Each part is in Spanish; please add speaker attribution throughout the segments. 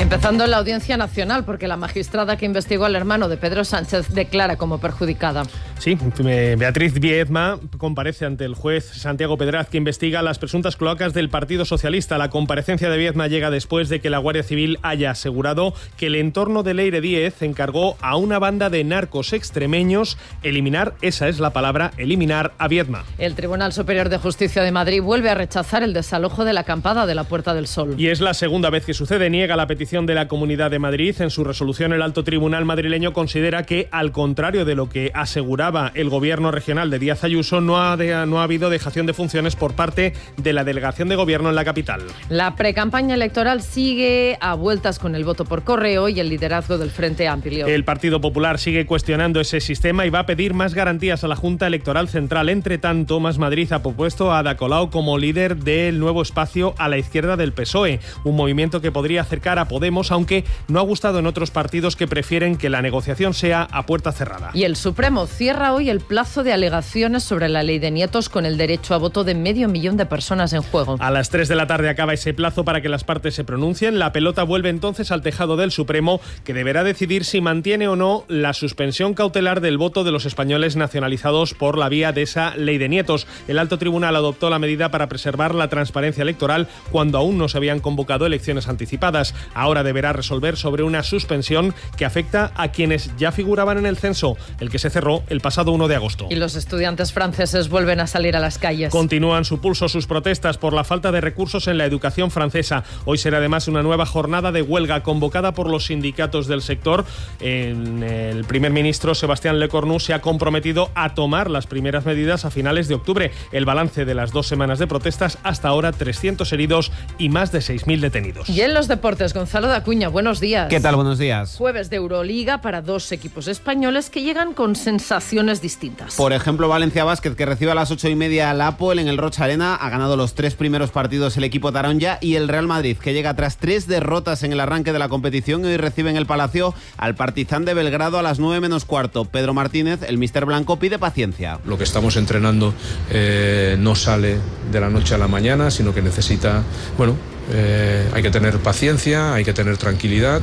Speaker 1: Empezando en la Audiencia Nacional, porque la magistrada que investigó al hermano de Pedro Sánchez declara como perjudicada.
Speaker 2: Sí, Beatriz Viedma comparece ante el juez Santiago Pedraz, que investiga las presuntas cloacas del Partido Socialista. La comparecencia de Viedma llega después de que la Guardia Civil haya asegurado que el entorno de Leire Díez encargó a una banda de narcos extremeños eliminar, esa es la palabra, eliminar a Viedma.
Speaker 1: El Tribunal Superior de Justicia de Madrid vuelve a rechazar el desalojo de la acampada de la Puerta del Sol.
Speaker 2: Y es la segunda vez que sucede. Niega la petición de la Comunidad de Madrid. En su resolución, el alto tribunal madrileño considera que, al contrario de lo que aseguraba el gobierno regional de Díaz Ayuso, no ha habido dejación de funciones por parte de la delegación de gobierno en la capital.
Speaker 1: La precampaña electoral sigue a vueltas con el voto por correo y el liderazgo del Frente Amplio.
Speaker 2: El Partido Popular sigue cuestionando ese sistema y va a pedir más garantías a la Junta Electoral Central. Entre tanto, Más Madrid ha propuesto a Ada Colau como líder del nuevo espacio a la izquierda del PSOE, un movimiento que podría acercar a Podemos, aunque no ha gustado en otros partidos que prefieren que la negociación sea a puerta cerrada.
Speaker 1: Y el Supremo cierra hoy el plazo de alegaciones sobre la ley de nietos, con el derecho a voto de 500.000 de personas en juego.
Speaker 2: A las 3 de la tarde acaba ese plazo para que las partes se pronuncien. La pelota vuelve entonces al tejado del Supremo, que deberá decidir si mantiene o no la suspensión cautelar del voto de los españoles nacionalizados por la vía de esa ley de nietos. El alto tribunal adoptó la medida para preservar la transparencia electoral cuando aún no se habían convocado elecciones anticipadas. Ahora deberá resolver sobre una suspensión que afecta a quienes ya figuraban en el censo, el que se cerró el pasado 1 de agosto.
Speaker 1: Y los estudiantes franceses vuelven a salir a las calles.
Speaker 2: Continúan su pulso sus protestas por la falta de recursos en la educación francesa. Hoy será además una nueva jornada de huelga convocada por los sindicatos del sector. El primer ministro Sébastien Lecornu se ha comprometido a tomar las primeras medidas a finales de octubre. El balance de las 2 semanas de protestas: hasta ahora 300 heridos y más de 6.000 detenidos.
Speaker 1: Y en los deportes, Gonzalo de Acuña, buenos días.
Speaker 3: ¿Qué tal? Buenos días.
Speaker 1: Jueves de Euroliga para 2 equipos españoles que llegan con sensaciones distintas.
Speaker 3: Por ejemplo, Valencia Basket, que recibe a las 8:30 al Apoel en el Rocha Arena. Ha ganado los 3 primeros partidos el equipo taronja. Y el Real Madrid, que llega tras 3 derrotas en el arranque de la competición, y hoy recibe en el Palacio al Partizan de Belgrado a las 9:15. Pedro Martínez, el míster blanco, pide paciencia.
Speaker 4: Lo que estamos entrenando no sale de la noche a la mañana, sino que necesita, hay que tener paciencia, hay que tener tranquilidad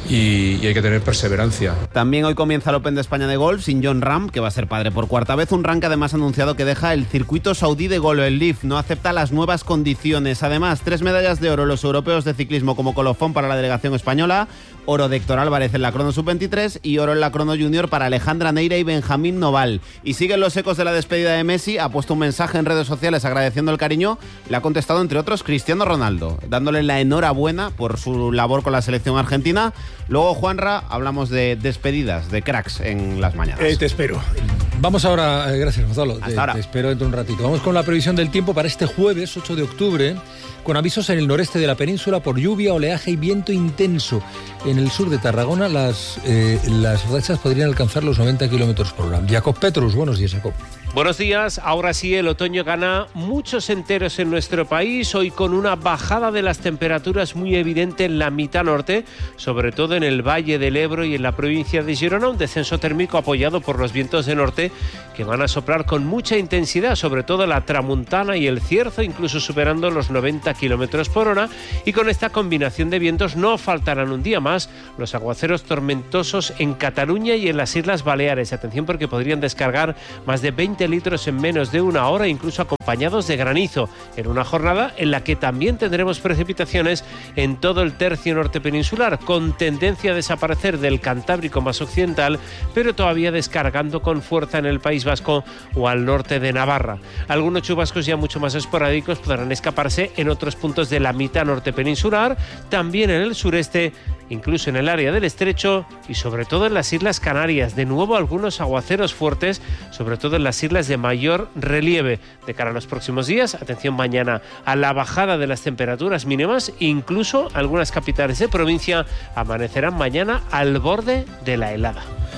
Speaker 4: y hay que tener perseverancia.
Speaker 3: También hoy comienza el Open de España de golf sin Jon Rahm, que va a ser padre por 4ª vez. Un Rahm que además ha anunciado que deja el circuito saudí de golf, el LIV. No acepta las nuevas condiciones. Además, 3 medallas de oro en los europeos de ciclismo como colofón para la delegación española. Oro de Héctor Álvarez en la crono sub-23 y oro en la crono junior para Alejandra Neira y Benjamín Noval. Y siguen los ecos de la despedida de Messi. Ha puesto un mensaje en redes sociales agradeciendo el cariño. Le ha contestado, entre otros, Cristiano Ronaldo, dándole la enhorabuena por su labor con la selección argentina. Luego, Juanra, hablamos de despedidas de cracks en las mañanas.
Speaker 5: Te espero. Vamos ahora, gracias Gonzalo,
Speaker 3: Hasta
Speaker 5: te espero dentro de un ratito. Vamos con la previsión del tiempo para este jueves 8 de octubre, con avisos en el noreste de la península por lluvia, oleaje y viento intenso. En el sur de Tarragona las rachas podrían alcanzar los 90 kilómetros por hora. Jacob Petrus, buenos días, Jacob.
Speaker 6: Buenos días. Ahora sí, el otoño gana muchos enteros en nuestro país, hoy con una bajada de las temperaturas muy evidente en la mitad norte, sobre todo en el Valle del Ebro y en la provincia de Girona, un descenso térmico apoyado por los vientos de norte que van a soplar con mucha intensidad, sobre todo la tramuntana y el cierzo, incluso superando los 90 kilómetros por hora, y con esta combinación de vientos no faltarán un día más los aguaceros tormentosos en Cataluña y en las Islas Baleares. Atención, porque podrían descargar más de 20 litros en menos de una hora, incluso acompañados de granizo, en una jornada en la que también tendremos precipitaciones en todo el tercio norte peninsular, con tendencia a desaparecer del Cantábrico más occidental, pero todavía descargando con fuerza en el País Vasco o al norte de Navarra. Algunos chubascos ya mucho más esporádicos podrán escaparse en otros puntos de la mitad norte peninsular, también en el sureste, incluso en el área del Estrecho y sobre todo en las Islas Canarias. De nuevo algunos aguaceros fuertes, sobre todo en las islas de mayor relieve. De cara a los próximos días, atención mañana a la bajada de las temperaturas mínimas, incluso algunas capitales de provincia amanecerán mañana al borde de la helada.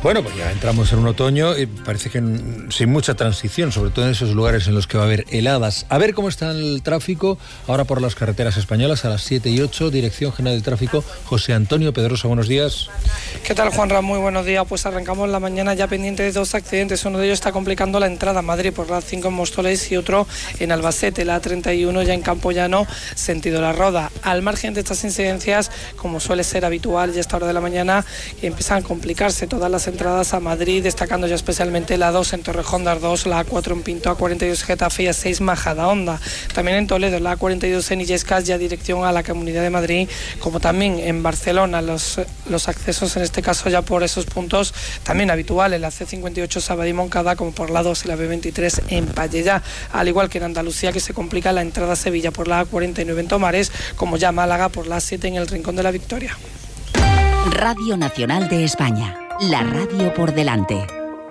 Speaker 5: Bueno, pues ya entramos en un otoño y parece que sin mucha transición, sobre todo en esos lugares en los que va a haber heladas. A ver cómo está el tráfico ahora por las carreteras españolas a las 7:08, Dirección General de Tráfico, José Antonio Pedrosa, buenos días.
Speaker 7: ¿Qué tal, Juanra? Muy buenos días. Pues arrancamos la mañana ya pendiente de dos accidentes. Uno de ellos está complicando la entrada a Madrid por la 5 en Móstoles y otro en Albacete, la 31 ya en Campollano, sentido La Roda. Al margen de estas incidencias, como suele ser habitual ya a esta hora de la mañana, empiezan a complicarse todas las entradas a Madrid, destacando ya especialmente la 2 en Torrejón de Ardoz, la A4 en Pinto, A42 Getafe y A6 Majadahonda. También en Toledo, la A42 en Illescas, ya dirección a la Comunidad de Madrid, como también en Barcelona, los accesos en este caso ya por esos puntos también habituales, la C58 Sabadell Moncada, como por la 2 y la B23 en Pallejà, al igual que en Andalucía, que se complica la entrada a Sevilla por la A49 en Tomares, como ya Málaga por la A7 en el Rincón de la Victoria.
Speaker 8: Radio Nacional de España, la radio por delante.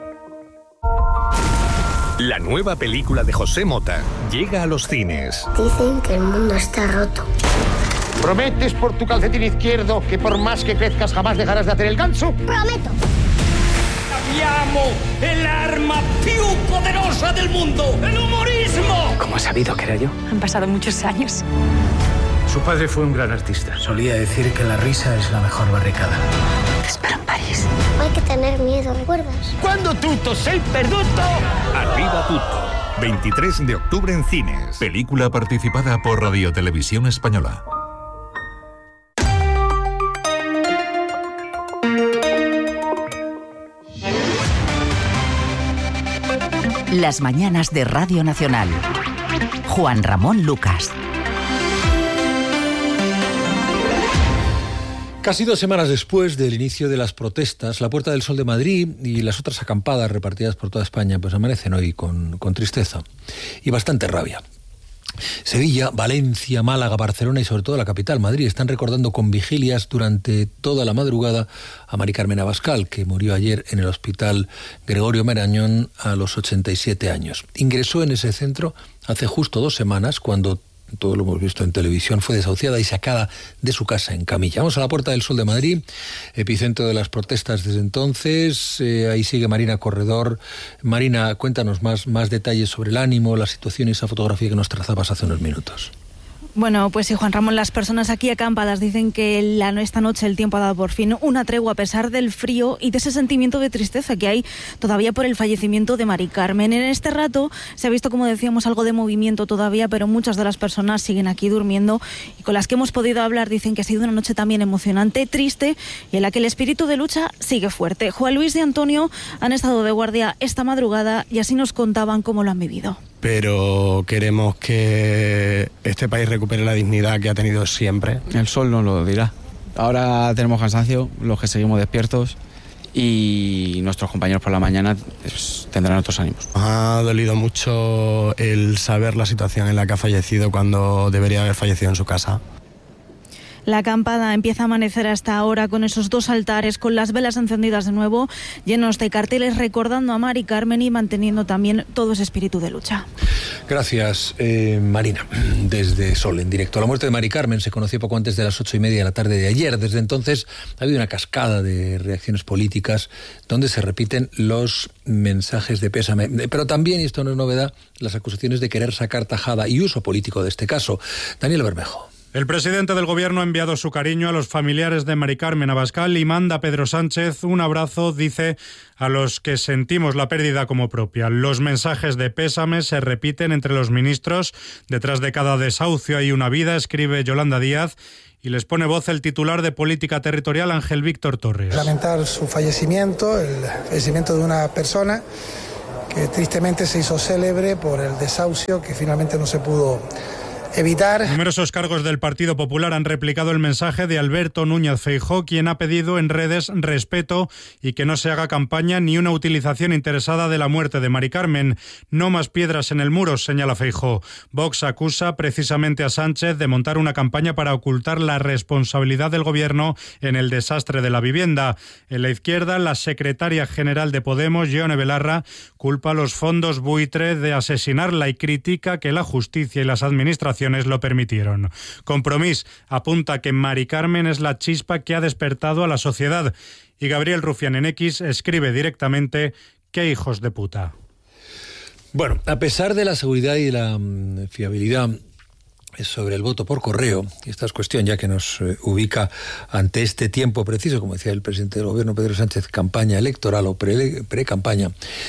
Speaker 9: La nueva película de José Mota llega a los cines.
Speaker 10: Dicen que el mundo está roto.
Speaker 11: ¿Prometes por tu calcetín izquierdo que por más que crezcas jamás dejarás de hacer el ganso?
Speaker 10: ¡Prometo!
Speaker 12: ¡Cambiamo el arma più poderosa del mundo! ¡El humorismo!
Speaker 13: ¿Cómo has sabido que era yo?
Speaker 14: Han pasado muchos años.
Speaker 13: Su padre fue un gran artista. Solía decir que la risa es la mejor barricada.
Speaker 14: Te espero en París.
Speaker 10: No hay que tener miedo, ¿recuerdas?
Speaker 11: Cuando tutto sei perduto.
Speaker 9: Arriba tutto. 23 de octubre en cines.
Speaker 15: Película participada por Radio Televisión Española.
Speaker 8: Las mañanas de Radio Nacional. Juan Ramón Lucas.
Speaker 5: Casi 2 semanas después del inicio de las protestas, la Puerta del Sol de Madrid y las otras acampadas repartidas por toda España pues amanecen hoy con tristeza y bastante rabia. Sevilla, Valencia, Málaga, Barcelona y sobre todo la capital, Madrid, están recordando con vigilias durante toda la madrugada a Mari Carmen Abascal, que murió ayer en el Hospital Gregorio Marañón a los 87 años. Ingresó en ese centro hace justo 2 semanas, cuando, todo lo hemos visto en televisión, fue desahuciada y sacada de su casa en camilla. Vamos a la Puerta del Sol de Madrid, epicentro de las protestas desde entonces. Ahí sigue Marina Corredor. Marina, cuéntanos más detalles sobre el ánimo, la situación y esa fotografía que nos trazabas hace unos minutos.
Speaker 16: Bueno, pues sí, Juan Ramón, las personas aquí acampadas dicen que esta noche el tiempo ha dado por fin una tregua a pesar del frío y de ese sentimiento de tristeza que hay todavía por el fallecimiento de Mari Carmen. En este rato se ha visto, como decíamos, algo de movimiento todavía, pero muchas de las personas siguen aquí durmiendo y con las que hemos podido hablar dicen que ha sido una noche también emocionante, triste y en la que el espíritu de lucha sigue fuerte. Juan Luis y Antonio han estado de guardia esta madrugada y así nos contaban cómo lo han vivido.
Speaker 17: Pero queremos que este país recupere la dignidad que ha tenido siempre.
Speaker 18: El sol nos lo dirá. Ahora tenemos cansancio, los que seguimos despiertos, y nuestros compañeros por la mañana tendrán otros ánimos.
Speaker 17: Ha dolido mucho el saber la situación en la que ha fallecido cuando debería haber fallecido en su casa.
Speaker 16: La acampada empieza a amanecer hasta ahora con esos 2 altares, con las velas encendidas de nuevo, llenos de carteles recordando a Mari Carmen y manteniendo también todo ese espíritu de lucha.
Speaker 5: Gracias, Marina. Desde Sol, en directo. La muerte de Mari Carmen se conoció poco antes de las 8:30 de la tarde de ayer. Desde entonces ha habido una cascada de reacciones políticas donde se repiten los mensajes de pésame, pero también, y esto no es novedad, las acusaciones de querer sacar tajada y uso político de este caso. Daniel Bermejo.
Speaker 19: El presidente del Gobierno ha enviado su cariño a los familiares de Mari Carmen Abascal y manda a Pedro Sánchez un abrazo, dice, a los que sentimos la pérdida como propia. Los mensajes de pésame se repiten entre los ministros. Detrás de cada desahucio hay una vida, escribe Yolanda Díaz, y les pone voz el titular de Política Territorial, Ángel Víctor Torres.
Speaker 20: Lamentar su fallecimiento, el fallecimiento de una persona que tristemente se hizo célebre por el desahucio que finalmente no se pudo evitar.
Speaker 19: Numerosos cargos del Partido Popular han replicado el mensaje de Alberto Núñez Feijóo, quien ha pedido en redes respeto y que no se haga campaña ni una utilización interesada de la muerte de Mari Carmen. No más piedras en el muro, señala Feijóo. Vox acusa precisamente a Sánchez de montar una campaña para ocultar la responsabilidad del Gobierno en el desastre de la vivienda. En la izquierda, la secretaria general de Podemos, Ione Belarra, culpa a los fondos buitre de asesinarla y critica que la justicia y las administraciones condiciones lo permitieron. Compromís apunta que Mari Carmen es la chispa que ha despertado a la sociedad. Y Gabriel Rufián en X escribe directamente: ¡qué hijos de puta!
Speaker 5: Bueno, a pesar de la seguridad y de la fiabilidad sobre el voto por correo, y esta es cuestión ya que nos ubica ante este tiempo preciso, como decía el presidente del gobierno, Pedro Sánchez, campaña electoral o pre-campaña,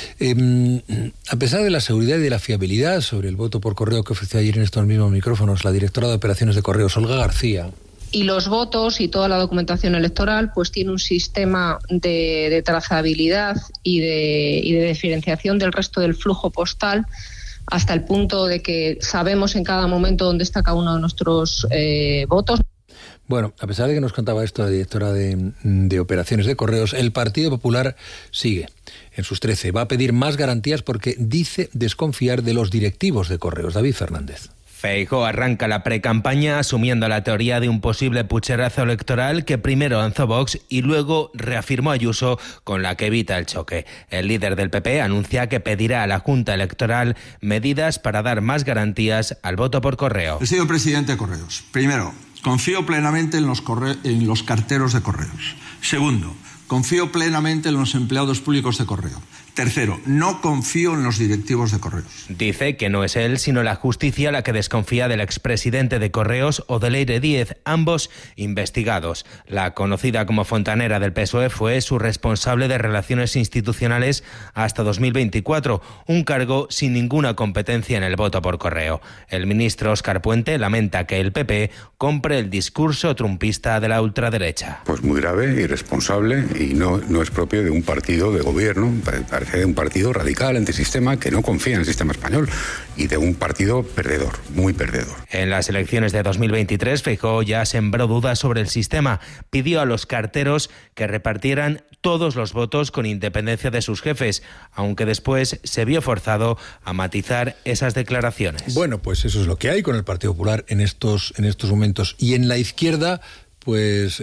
Speaker 5: a pesar de la seguridad y de la fiabilidad sobre el voto por correo que ofreció ayer en estos mismos micrófonos la directora de operaciones de correos, Olga García.
Speaker 21: Y los votos y toda la documentación electoral pues tiene un sistema de trazabilidad y de diferenciación del resto del flujo postal, hasta el punto de que sabemos en cada momento dónde está cada uno de nuestros votos.
Speaker 5: Bueno, a pesar de que nos contaba esto la directora de operaciones de correos, el Partido Popular sigue en sus 13. Va a pedir más garantías porque dice desconfiar de los directivos de correos. David Fernández.
Speaker 22: Feijóo arranca la precampaña asumiendo la teoría de un posible pucherazo electoral que primero lanzó Vox y luego reafirmó Ayuso, con la que evita el choque. El líder del PP anuncia que pedirá a la Junta Electoral medidas para dar más garantías al voto por correo.
Speaker 23: He sido presidente de Correos. Primero, confío plenamente en los carteros de correos. Segundo, confío plenamente en los empleados públicos de correo. Tercero, no confío en los directivos de correos.
Speaker 22: Dice que no es él, sino la justicia la que desconfía del expresidente de Correos o de Leire Díez, ambos investigados. La conocida como fontanera del PSOE fue su responsable de Relaciones Institucionales hasta 2024, un cargo sin ninguna competencia en el voto por correo. El ministro Óscar Puente lamenta que el PP compre el discurso trumpista de la ultraderecha.
Speaker 24: Pues muy grave, irresponsable y no es propio de un partido de gobierno, de un partido radical, antisistema, que no confía en el sistema español y de un partido perdedor, muy perdedor.
Speaker 22: En las elecciones de 2023, Feijóo ya sembró dudas sobre el sistema. Pidió a los carteros que repartieran todos los votos con independencia de sus jefes, aunque después se vio forzado a matizar esas declaraciones.
Speaker 5: Bueno, pues eso es lo que hay con el Partido Popular en estos momentos. Y en la izquierda, pues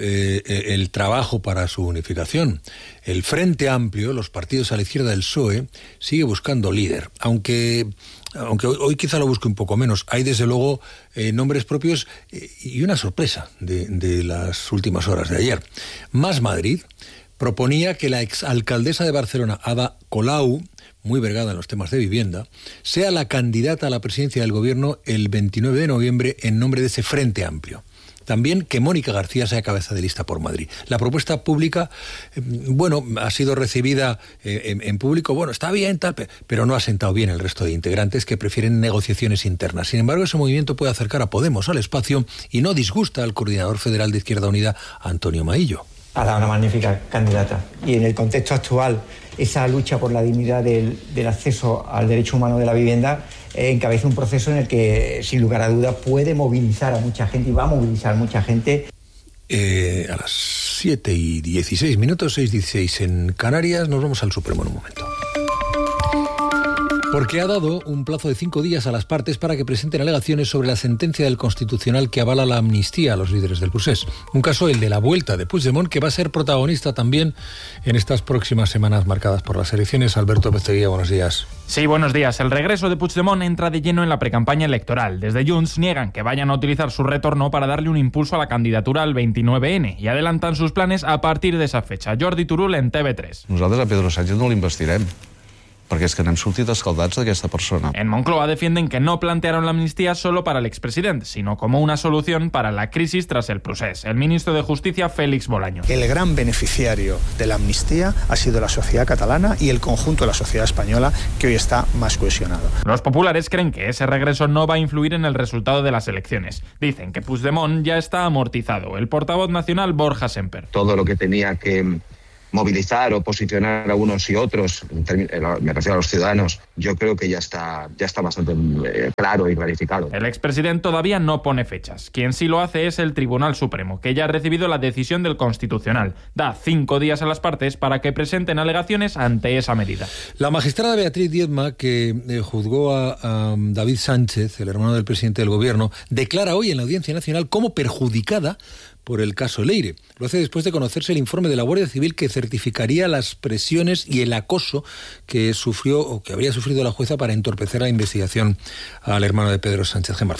Speaker 5: el trabajo para su unificación. El Frente Amplio, los partidos a la izquierda del PSOE, sigue buscando líder, aunque hoy quizá lo busque un poco menos. Hay desde luego nombres propios y una sorpresa de las últimas horas de ayer. Más Madrid proponía que la exalcaldesa de Barcelona, Ada Colau, muy vergada en los temas de vivienda, sea la candidata a la presidencia del gobierno el 29 de noviembre en nombre de ese Frente Amplio. También que Mónica García sea cabeza de lista por Madrid. La propuesta pública, ha sido recibida en público, está bien, tal, pero no ha sentado bien el resto de integrantes que prefieren negociaciones internas. Sin embargo, ese movimiento puede acercar a Podemos al espacio y no disgusta al coordinador federal de Izquierda Unida, Antonio Maillo.
Speaker 25: Ha dado una magnífica candidata. Y en el contexto actual, esa lucha por la dignidad del acceso al derecho humano de la vivienda encabeza un proceso en el que, sin lugar a duda, puede movilizar a mucha gente y va a movilizar a mucha gente.
Speaker 5: A las 7:16, 6:16 en Canarias, nos vamos al Supremo en un momento. Porque ha dado un plazo de 5 días a las partes para que presenten alegaciones sobre la sentencia del Constitucional que avala la amnistía a los líderes del procés. Un caso, el de la vuelta de Puigdemont, que va a ser protagonista también en estas próximas semanas marcadas por las elecciones. Alberto Pesteguía, buenos días.
Speaker 26: Sí, buenos días. El regreso de Puigdemont entra de lleno en la precampaña electoral. Desde Junts niegan que vayan a utilizar su retorno para darle un impulso a la candidatura al 29N y adelantan sus planes a partir de esa fecha. Jordi Turull en TV3.
Speaker 27: Nosaltres a Pedro Sánchez no l'investirem, perquè és que n'hem sortit escaldats d'aquesta persona.
Speaker 26: En Moncloa defienden que no plantearon la amnistía solo para el expresidente, sino como una solución para la crisis tras el procés. El ministro de Justicia, Félix Bolaños.
Speaker 28: El gran beneficiario de la amnistía ha sido la sociedad catalana y el conjunto de la sociedad española, que hoy está más cohesionado.
Speaker 26: Los populares creen que ese regreso no va a influir en el resultado de las elecciones. Dicen que Puigdemont ya está amortizado. El portavoz nacional, Borja Semper.
Speaker 29: Todo lo que tenía que movilizar o posicionar a unos y otros, me refiero a los ciudadanos, yo creo que ya está bastante claro y clarificado.
Speaker 26: El expresidente todavía no pone fechas. Quien sí lo hace es el Tribunal Supremo, que ya ha recibido la decisión del Constitucional. Da 5 días a las partes para que presenten alegaciones ante esa medida.
Speaker 5: La magistrada Beatriz Diezma, que juzgó a David Sánchez, el hermano del presidente del gobierno, declara hoy en la Audiencia Nacional como perjudicada por el caso Leire. Lo hace después de conocerse el informe de la Guardia Civil que certificaría las presiones y el acoso que sufrió o que habría sufrido la jueza para entorpecer la investigación al hermano de Pedro Sánchez, Gemma Alfaro.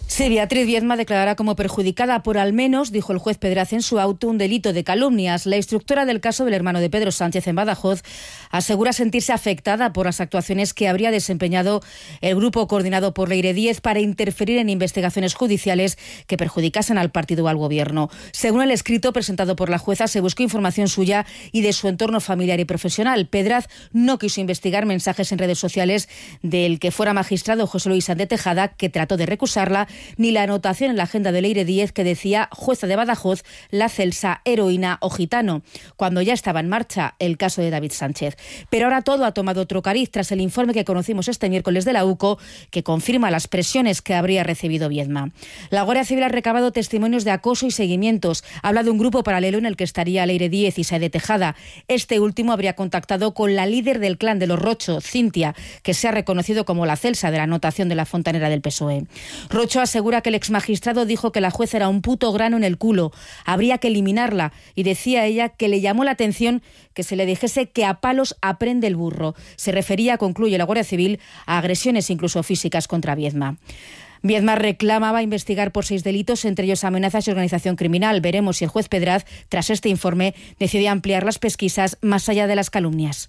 Speaker 1: Sí, Beatriz Viedma declarará como perjudicada por al menos, dijo el juez Pedraz en su auto, un delito de calumnias. La instructora del caso del hermano de Pedro Sánchez en Badajoz asegura sentirse afectada por las actuaciones que habría desempeñado el grupo coordinado por Leire Díez para interferir en investigaciones judiciales que perjudicasen al partido o al gobierno. Según el escrito presentado por la jueza, se buscó información suya y de su entorno familiar y profesional. Pedraz no quiso investigar mensajes en redes sociales del que fuera magistrado José Luis Sánchez Tejada, que trató de recusarla, ni la anotación en la agenda de Leire Díez que decía jueza de Badajoz, la Celsa, heroína o gitano, cuando ya estaba en marcha el caso de David Sánchez. Pero ahora todo ha tomado otro cariz tras el informe que conocimos este miércoles de la UCO, que confirma las presiones que habría recibido Viedma. La Guardia Civil ha recabado testimonios de acoso y seguimientos. Habla de un grupo paralelo en el que estaría Leire Díez y Saide Tejada. Este último habría contactado con la líder del clan de los Rocho, Cintia, que se ha reconocido como la Celsa de la anotación de la fontanera del PSOE. Rocho asegura que el exmagistrado dijo que la jueza era un puto grano en el culo, habría que eliminarla, y decía ella que le llamó la atención que se le dijese que a palos aprende el burro. Se refería, concluye la Guardia Civil, a agresiones incluso físicas contra Viedma. Viedma reclamaba investigar por 6 delitos, entre ellos amenazas y organización criminal. Veremos si el juez Pedraz, tras este informe, decide ampliar las pesquisas más allá de las calumnias.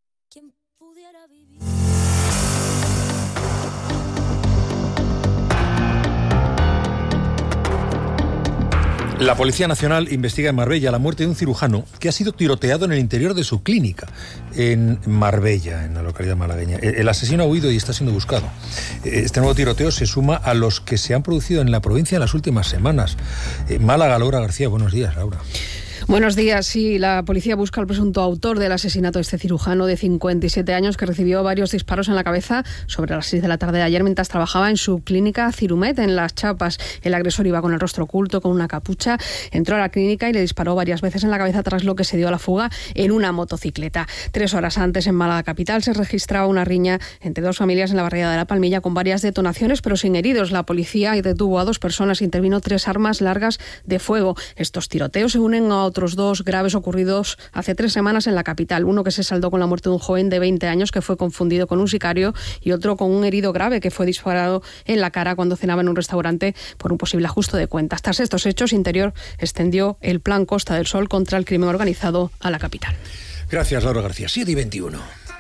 Speaker 5: La Policía Nacional investiga en Marbella la muerte de un cirujano que ha sido tiroteado en el interior de su clínica en Marbella, en la localidad malagueña. El asesino ha huido y está siendo buscado. Este nuevo tiroteo se suma a los que se han producido en la provincia en las últimas semanas. Málaga, Laura García, buenos días, Laura.
Speaker 2: Buenos días. Sí, la policía busca al presunto autor del asesinato de este cirujano de 57 años que recibió varios disparos en la cabeza sobre las 6 de la tarde de ayer mientras trabajaba en su clínica Cirumet en Las Chapas. El agresor iba con el rostro oculto, con una capucha, entró a la clínica y le disparó varias veces en la cabeza, tras lo que se dio a la fuga en una motocicleta. 3 horas antes, en Málaga capital, se registraba una riña entre 2 familias en la barriada de La Palmilla con varias detonaciones, pero sin heridos. La policía detuvo a 2 personas e intervino 3 armas largas de fuego. Estos tiroteos se unen a otros 2 graves ocurridos hace 3 semanas en la capital. Uno que se saldó con la muerte de un joven de 20 años que fue confundido con un sicario, y otro con un herido grave que fue disparado en la cara cuando cenaba en un restaurante por un posible ajuste de cuentas. Tras estos hechos, Interior extendió el plan Costa del Sol contra el crimen organizado a la capital.
Speaker 5: Gracias, Laura García. 7:21.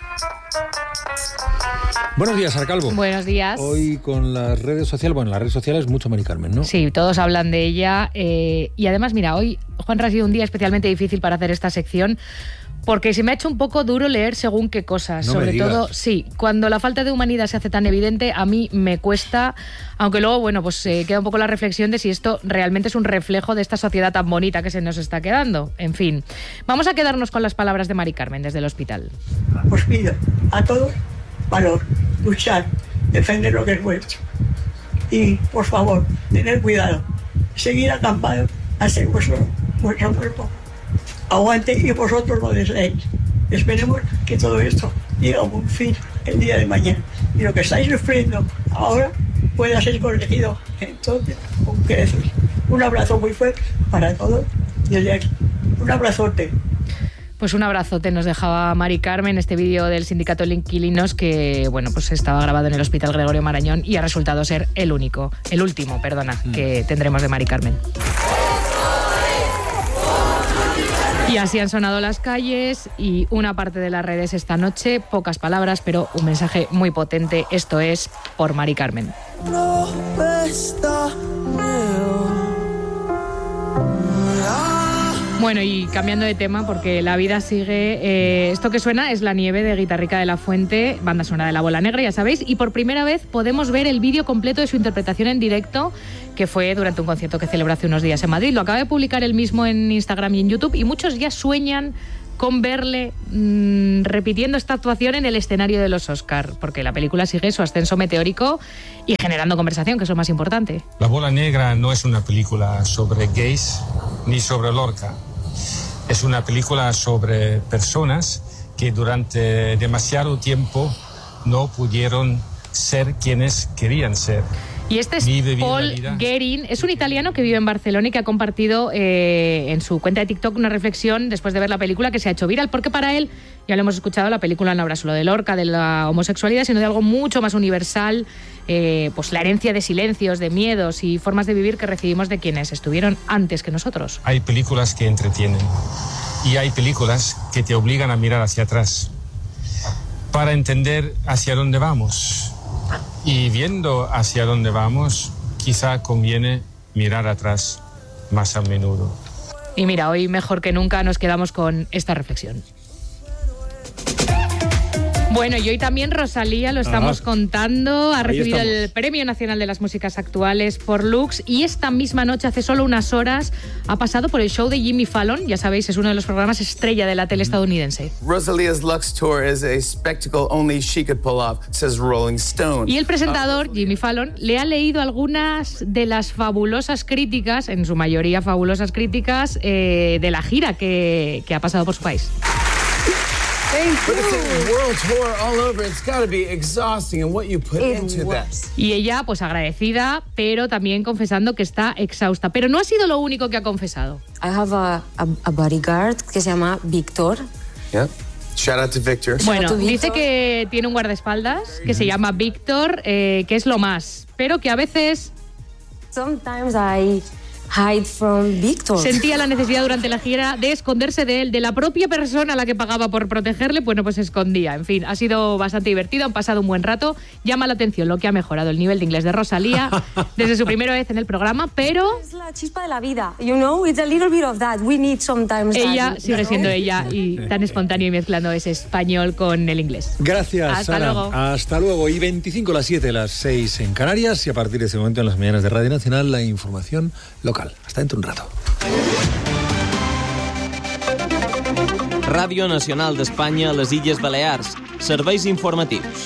Speaker 5: Buenos días, Sara Calvo.
Speaker 3: Buenos días.
Speaker 5: Hoy con las redes sociales, bueno, las redes sociales mucho Mari Carmen, ¿no?
Speaker 3: Sí, todos hablan de ella. Y además, mira, hoy, Juanra, ha sido un día especialmente difícil para hacer esta sección, porque se me ha hecho un poco duro leer según qué cosas.
Speaker 5: No
Speaker 3: sobre todo, sí, cuando la falta de humanidad se hace tan evidente, a mí me cuesta, aunque luego, bueno, pues queda un poco la reflexión de si esto realmente es un reflejo de esta sociedad tan bonita que se nos está quedando. En fin, vamos a quedarnos con las palabras de Mari Carmen desde el hospital.
Speaker 4: Os pido a todos valor, luchar, defender lo que es vuestro. Y, por favor, tener cuidado, seguir acampados hasta vuestro cuerpo aguante y vosotros lo deseéis. Esperemos que todo esto llegue a un fin el día de mañana y lo que estáis sufriendo ahora pueda ser corregido entonces con creces. Un abrazo muy fuerte para todos desde aquí. Un abrazote.
Speaker 3: Pues un abrazote nos dejaba Mari Carmen, este vídeo del sindicato de inquilinos que, bueno, pues estaba grabado en el Hospital Gregorio Marañón y ha resultado ser el último, que tendremos de Mari Carmen. Y así han sonado las calles y una parte de las redes esta noche. Pocas palabras, pero un mensaje muy potente. Esto es por Mari Carmen. Bueno, y cambiando de tema, porque la vida sigue, esto que suena es La nieve de Guitarrica de la Fuente, banda sonora de La Bola Negra, ya sabéis, y por primera vez podemos ver el vídeo completo de su interpretación en directo, que fue durante un concierto que celebró hace unos días en Madrid. Lo acaba de publicar él mismo en Instagram y en YouTube, y muchos ya sueñan con verle repitiendo esta actuación en el escenario de los Oscar, porque la película sigue su ascenso meteórico y generando conversación, que es lo más importante.
Speaker 6: La Bola Negra no es una película sobre gays ni sobre Lorca. Es una película sobre personas que durante demasiado tiempo no pudieron ser quienes querían ser.
Speaker 3: Y este es Paul Guerin, es un italiano que vive en Barcelona y que ha compartido en su cuenta de TikTok una reflexión después de ver la película que se ha hecho viral, porque para él, ya lo hemos escuchado, la película no habla solo de Lorca, de la homosexualidad, sino de algo mucho más universal, pues la herencia de silencios, de miedos y formas de vivir que recibimos de quienes estuvieron antes que nosotros.
Speaker 6: Hay películas que entretienen y hay películas que te obligan a mirar hacia atrás para entender hacia dónde vamos. Y viendo hacia dónde vamos, quizá conviene mirar atrás más a menudo.
Speaker 3: Y mira, hoy mejor que nunca nos quedamos con esta reflexión. Bueno, y hoy también Rosalía, lo estamos contando, ha recibido el Premio Nacional de las Músicas Actuales por Lux y esta misma noche, hace solo unas horas, ha pasado por el show de Jimmy Fallon, ya sabéis, es uno de los programas estrella de la tele estadounidense.
Speaker 7: Rosalia's Lux Tour is a spectacle only she could pull off, says Rolling Stone.
Speaker 3: Y el presentador, Jimmy Fallon, le ha leído algunas de las fabulosas críticas, en su mayoría fabulosas críticas, de la gira que ha pasado por su país. Y ella, pues agradecida, pero también confesando que está exhausta. Pero no ha sido lo único que ha confesado.
Speaker 8: I have a bodyguard que se llama Víctor.
Speaker 7: Yeah. Shout out to Victor.
Speaker 3: Bueno, dice que tiene un guardaespaldas que se llama Víctor, que es lo más, pero que a veces...
Speaker 8: Sometimes I hide from Víctor.
Speaker 3: Sentía la necesidad durante la gira de esconderse de él, de la propia persona a la que pagaba por protegerle, bueno, pues se escondía. En fin, ha sido bastante divertido, han pasado un buen rato. Llama la atención lo que ha mejorado el nivel de inglés de Rosalía desde su primera vez en el programa, pero...
Speaker 8: Es la chispa de la vida, you know, it's a little bit of that. We need sometimes
Speaker 3: ella
Speaker 8: that,
Speaker 3: sigue siendo ella y tan espontáneo y mezclando ese español con el inglés.
Speaker 5: Gracias,
Speaker 3: Hasta
Speaker 5: Sara.
Speaker 3: luego.
Speaker 5: Hasta luego. Y 25 las 7, las 6 en Canarias y a partir de ese momento en las mañanas de Radio Nacional la información local. Hasta dentro de un rato.
Speaker 9: Ràdio Nacional d'Espanya a les Illes Balears. Serveis informatius.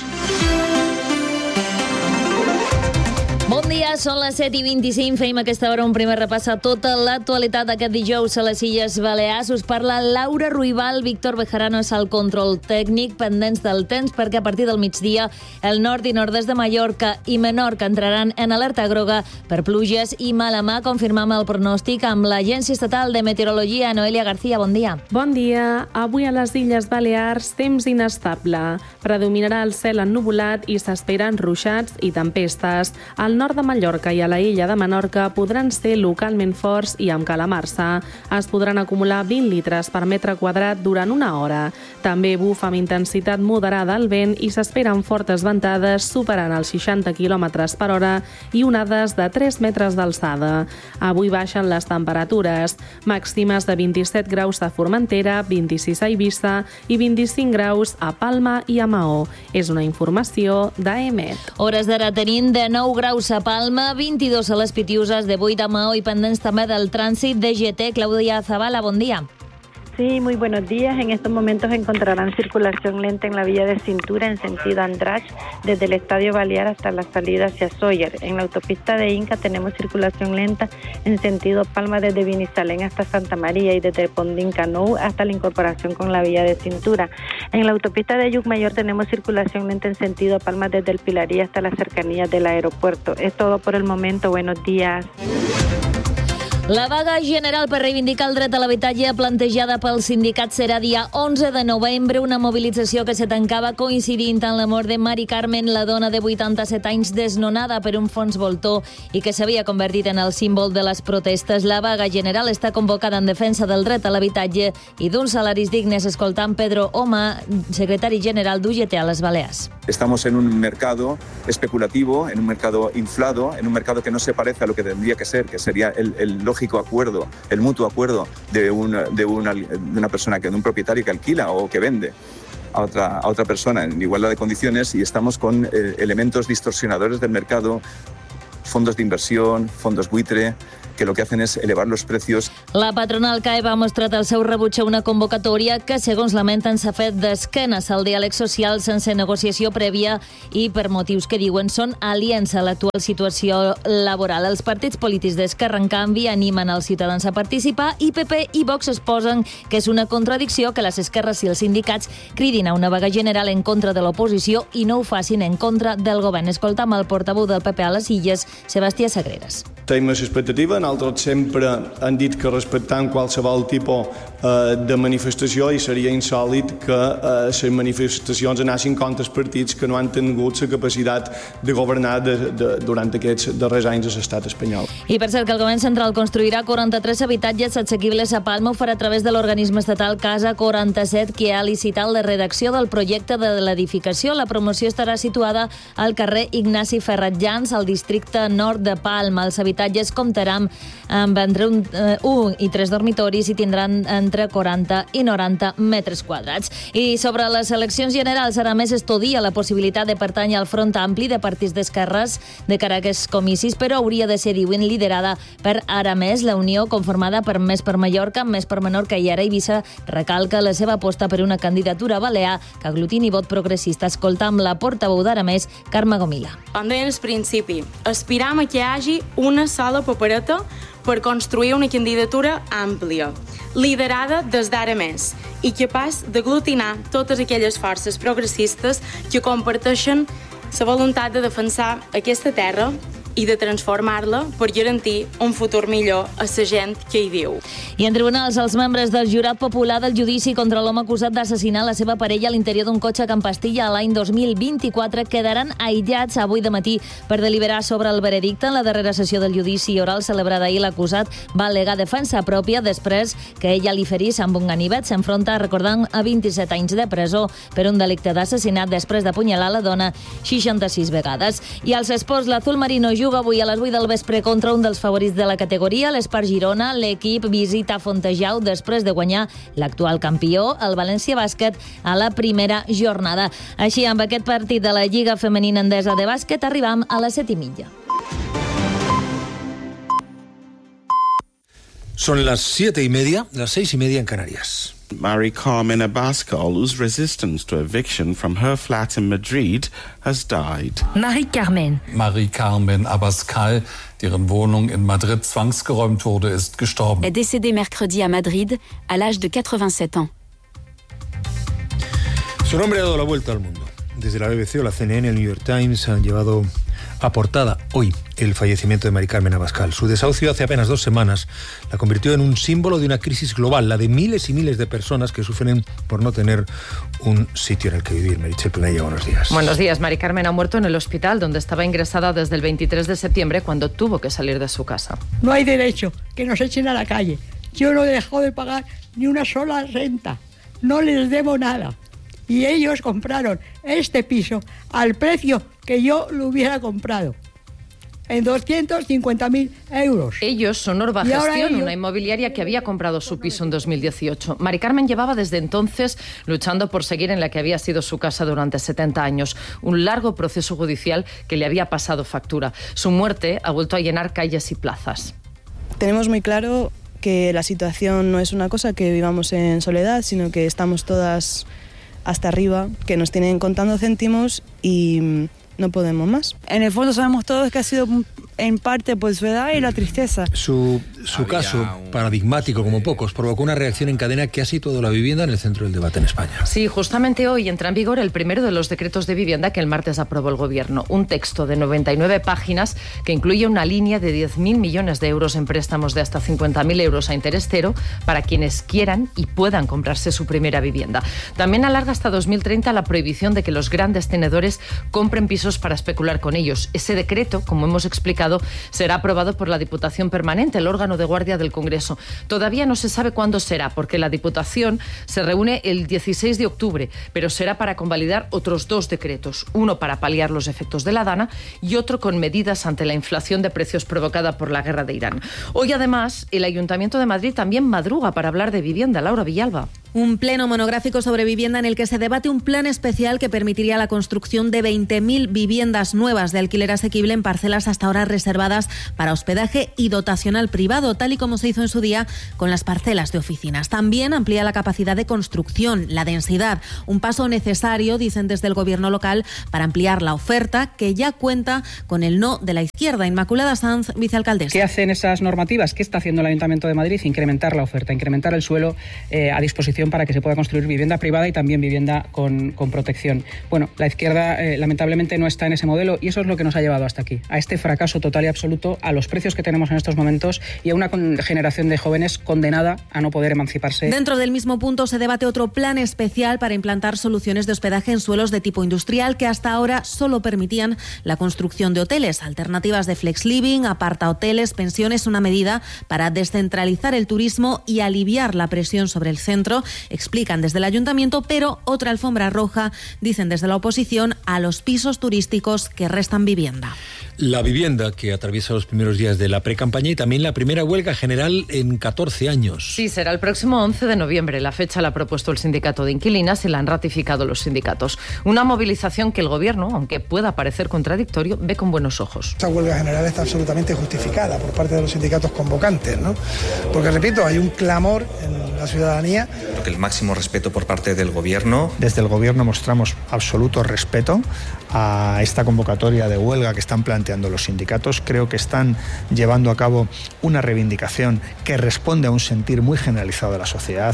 Speaker 10: Bon dia, són les 7:25. Feim a aquesta hora un primer repàs a tota l'actualitat d'aquest dijous a les Illes Balears. Us parla Laura Ruibal, Víctor Bejarano és el control tècnic, pendents del temps perquè a partir del migdia el nord i nord-est de Mallorca i Menorca entraran en alerta groga per pluges i mala mà. Confirmam el pronòstic amb l'Agència Estatal de Meteorologia. Noelia García, bon dia.
Speaker 11: Bon dia. Avui a les Illes Balears, temps inestable. Predominarà el cel ennuvolat i s'esperen ruixats i tempestes. Al nord de Mallorca i a la illa de Menorca podran ser localment forts i amb calamarsa. Es podran acumular 20 litres per metre quadrat durant una hora. També bufa amb intensitat moderada el vent i s'esperen fortes ventades superant els 60 km per hora i onades de 3 metres d'alçada. Avui baixen les temperatures, màximes de 27 graus a Formentera, 26 a Eivissa i 25 graus a Palma i a Maó. És una informació d'AEMET.
Speaker 10: Hores d'ara tenim de 9 graus a Palma, 22 a les Pitiuses, de 8 a Maó i pendents també del trànsit de GT. Claudia Zavala, bon dia.
Speaker 12: Sí, muy buenos días. En estos momentos encontrarán circulación lenta en la vía de Cintura en sentido Andratx, desde el Estadio Balear hasta la salida hacia Sóller. En la autopista de Inca tenemos circulación lenta en sentido Palma desde Vinisalén hasta Santa María y desde Pondín Canou hasta la incorporación con la vía de Cintura. En la autopista de Llucmayor tenemos circulación lenta en sentido Palma desde el Pilarí hasta las cercanías del aeropuerto. Es todo por el momento. Buenos días.
Speaker 10: La vaga general per reivindicar el dret a l'habitatge plantejada pel sindicat serà dia 11 de novembre, una mobilització que se tancava coincidint amb la mort de Mari Carmen, la dona de 87 anys desnonada per un fons voltor i que s'havia convertit en el símbol de les protestes. La vaga general està convocada en defensa del dret a l'habitatge i d'uns salaris dignes. Escoltant Pedro Oma, secretari general d'UGT a les Balears.
Speaker 13: Estamos en un mercado especulativo, en un mercado inflado, en un mercado que no se parece a lo que tendría que ser, que sería el lógico acuerdo, el mutuo acuerdo de una persona, de un propietario que alquila o que vende a otra persona en igualdad de condiciones, y estamos con elementos distorsionadores del mercado, fondos de inversión, fondos buitre, que lo que hacen es elevar los precios.
Speaker 10: La patronal CAEB ha mostrat el seu rebuig a una convocatòria que, segons lamenten, s'ha fet d'esquenes al diàleg social sense negociació prèvia i per motius que diuen són aliens a l'actual situació laboral. Els partits polítics d'Esquerra, en canvi, animen els ciutadans a participar i PP i Vox exposen que és una contradicció que les esquerres i els sindicats cridin a una vaga general en contra de l'oposició i no ho facin en contra del govern. Escoltam el portaveu del PP a les Illes, Sebastià Sagreras.
Speaker 14: Tenim l'expectativa, nosaltres sempre han dit que respectant qualsevol tipus de manifestació i seria insòlit que les manifestacions anessin contra els partits que no han tingut la capacitat de governar durant aquests darrers anys a l'estat espanyol.
Speaker 10: I per cert que el govern central construirà 43 habitatges assequibles a Palma, ho farà a través de l'organisme estatal Casa 47, que ha licitat la redacció del projecte de l'edificació. La promoció estarà situada al carrer Ignasi Ferratjans, al districte nord de Palma. Els habitatges comptaran amb entre 1 i 3 dormitoris i tindran entre 40 i 90 metres quadrats. I sobre les eleccions generals, Aramès estudia la possibilitat de pertànyer al Front Ampli de partits d'esquerres de cara a aquests comicis, però hauria de ser, diuen, liderada per Aramès. La unió, conformada per Més per Mallorca, Més per Menorca i ara Eivissa, recalca la seva aposta per una candidatura balear que aglutini vot progressista. Escoltam la portaveu d'Aramès, Carme Gomila.
Speaker 15: Com deia al principi, aspiram a que hi hagi una sola papereta per construir una candidatura àmplia, liderada des d'Aramès i capaç d'aglutinar totes aquelles forces progressistes que comparteixen la voluntat de defensar aquesta terra i de transformar-la per garantir un futur millor a la gent que hi viu.
Speaker 10: I en tribunals, els membres del jurat popular del judici contra l'home acusat d'assassinar la seva parella a l'interior d'un cotxe a Can Pastilla l'any 2024 quedaran aïllats avui de matí per deliberar sobre el veredicte. En la darrera sessió del judici oral celebrada ahir, l'acusat va al·legar defensa pròpia després que ella li ferís amb un ganivet. S'enfronta, recordant, a 27 anys de presó per un delicte d'assassinat després d'apunyalar la dona 66 vegades. I als esports, l'Azul Marino juga avui a les 8 del vespre contra un dels favorits de la categoria, l'Espart Girona. L'equip visita Fontejau després de guanyar l'actual campió, el València Bàsquet, a la primera jornada. Així, amb aquest partit de la Lliga Femenina Endesa de Bàsquet, arribam a les 7:30.
Speaker 5: Son las 7:30, las 6:30 en Canarias.
Speaker 16: Mari Carmen Abascal, whose resistance to eviction from her flat in Madrid has died.
Speaker 17: Mari Carmen Abascal, deren Wohnung in Madrid zwangsgeräumt wurde, ist gestorben.
Speaker 18: Est décédée mercredi à Madrid à l'âge de 87 ans.
Speaker 5: Su nombre ha dado la vuelta al mundo. Desde la BBC o la CNN, el New York Times han llevado a portada hoy el fallecimiento de Mari Carmen Abascal. Su desahucio hace apenas 2 semanas la convirtió en un símbolo de una crisis global, la de miles y miles de personas que sufren por no tener un sitio en el que vivir. Meritxell Planella, buenos días.
Speaker 19: Buenos días. Mari Carmen ha muerto en el hospital donde estaba ingresada desde el 23 de septiembre cuando tuvo que salir de su casa. No hay derecho que nos echen a la calle. Yo no he dejado de pagar ni una sola renta. No les debo nada. Y ellos compraron este piso al precio que yo lo hubiera comprado, en 250.000 euros. Ellos son Orba Gestión, una inmobiliaria que había comprado su piso en 2018. Mari Carmen llevaba desde entonces luchando por seguir en la que había sido su casa durante 70 años. Un largo proceso judicial que le había pasado factura. Su muerte ha vuelto a llenar calles y plazas.
Speaker 20: Tenemos muy claro que la situación no es una cosa que vivamos en soledad, sino que estamos todas hasta arriba, que nos tienen contando céntimos y no podemos más. En el fondo sabemos todos que ha sido en parte por su edad y la tristeza.
Speaker 5: Su caso, paradigmático como pocos, provocó una reacción en cadena que ha situado la vivienda en el centro del debate en España.
Speaker 19: Sí, justamente hoy entra en vigor el primero de los decretos de vivienda que el martes aprobó el Gobierno. Un texto de 99 páginas que incluye una línea de 10.000 millones de euros en préstamos de hasta 50.000 euros a interés cero para quienes quieran y puedan comprarse su primera vivienda. También alarga hasta 2030 la prohibición de que los grandes tenedores compren pisos para especular con ellos. Ese decreto, como hemos explicado, será aprobado por la Diputación Permanente, el órgano de guardia del Congreso. Todavía no se sabe cuándo será, porque la Diputación se reúne el 16 de octubre, pero será para convalidar otros 2 decretos, uno para paliar los efectos de la Dana y otro con medidas ante la inflación de precios provocada por la guerra de Irán. Hoy, además, el Ayuntamiento de Madrid también madruga para hablar de vivienda. Laura Villalba.
Speaker 1: Un pleno monográfico sobre vivienda en el que se debate un plan especial que permitiría la construcción de 20.000 viviendas nuevas de alquiler asequible en parcelas hasta ahora reservadas para hospedaje y dotacional privado, tal y como se hizo en su día con las parcelas de oficinas. También amplía la capacidad de construcción, la densidad, un paso necesario, dicen desde el gobierno local, para ampliar la oferta, que ya cuenta con el no de la izquierda. Inmaculada Sanz, vicealcaldesa.
Speaker 21: ¿Qué hacen esas normativas? ¿Qué está haciendo el Ayuntamiento de Madrid? Incrementar la oferta, incrementar el suelo a disposición para que se pueda construir vivienda privada y también vivienda con protección. Bueno, la izquierda lamentablemente no está en ese modelo y eso es lo que nos ha llevado hasta aquí, a este fracaso total y absoluto, a los precios que tenemos en estos momentos y a una generación de jóvenes condenada a no poder emanciparse.
Speaker 1: Dentro del mismo punto se debate otro plan especial para implantar soluciones de hospedaje en suelos de tipo industrial que hasta ahora solo permitían la construcción de hoteles, alternativas de flex living, aparta hoteles, pensiones, una medida para descentralizar el turismo y aliviar la presión sobre el centro, explican desde el ayuntamiento, pero otra alfombra roja, dicen desde la oposición, a los pisos turísticos que restan vivienda.
Speaker 5: La vivienda que atraviesa los primeros días de la precampaña y también la primera huelga general en 14 años.
Speaker 19: Sí, será el próximo 11 de noviembre. La fecha la ha propuesto el sindicato de inquilinas y la han ratificado los sindicatos. Una movilización que el gobierno, aunque pueda parecer contradictorio, ve con buenos ojos.
Speaker 22: Esta huelga general está absolutamente justificada por parte de los sindicatos convocantes, ¿no? Porque, repito, hay un clamor en la ciudadanía.
Speaker 23: Porque el máximo respeto por parte del gobierno.
Speaker 24: Desde el gobierno mostramos absoluto respeto a esta convocatoria de huelga que están planteando los sindicatos. Creo que están llevando a cabo una reivindicación que responde a un sentir muy generalizado de la sociedad.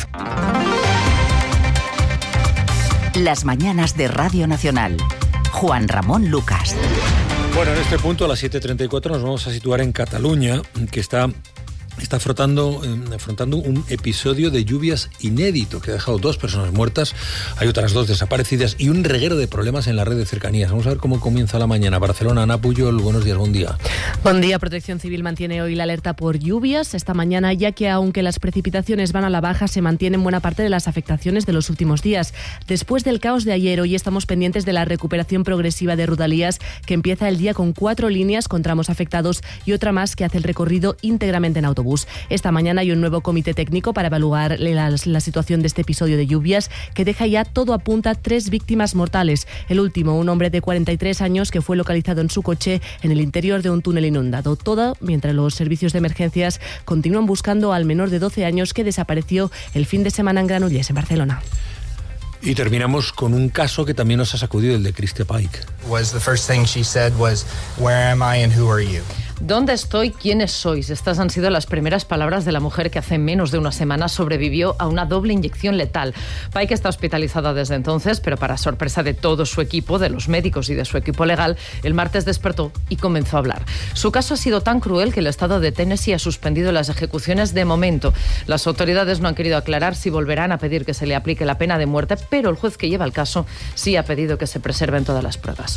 Speaker 25: Las mañanas de Radio Nacional. Juan Ramón Lucas.
Speaker 5: Bueno, en este punto, a las 7:34, nos vamos a situar en Cataluña, que está afrontando un episodio de lluvias inédito que ha dejado 2 personas muertas, hay otras 2 desaparecidas y un reguero de problemas en la red de cercanías. Vamos a ver cómo comienza la mañana. Barcelona, Ana Pujol, buenos días, buen día.
Speaker 26: Buen día. Protección Civil mantiene hoy la alerta por lluvias esta mañana, ya que aunque las precipitaciones van a la baja, se mantienen buena parte de las afectaciones de los últimos días. Después del caos de ayer, hoy estamos pendientes de la recuperación progresiva de Rodalías, que empieza el día con 4 líneas con tramos afectados y otra más que hace el recorrido íntegramente en autobús. Esta mañana hay un nuevo comité técnico para evaluar la situación de este episodio de lluvias que deja ya todo apunta 3 víctimas mortales. El último, un hombre de 43 años que fue localizado en su coche en el interior de un túnel inundado. Todo mientras los servicios de emergencias continúan buscando al menor de 12 años que desapareció el fin de semana en Granollers, en Barcelona.
Speaker 5: Y terminamos con un caso que también nos ha sacudido, el de Christie Pike.
Speaker 27: The first thing she said was, "Where am I and who are you?"
Speaker 19: ¿Dónde estoy? ¿Quiénes sois? Estas han sido las primeras palabras de la mujer que hace menos de una semana sobrevivió a una doble inyección letal. Pike está hospitalizada desde entonces, pero para sorpresa de todo su equipo, de los médicos y de su equipo legal, el martes despertó y comenzó a hablar. Su caso ha sido tan cruel que el estado de Tennessee ha suspendido las ejecuciones de momento. Las autoridades no han querido aclarar si volverán a pedir que se le aplique la pena de muerte, pero el juez que lleva el caso sí ha pedido que se preserven todas las pruebas.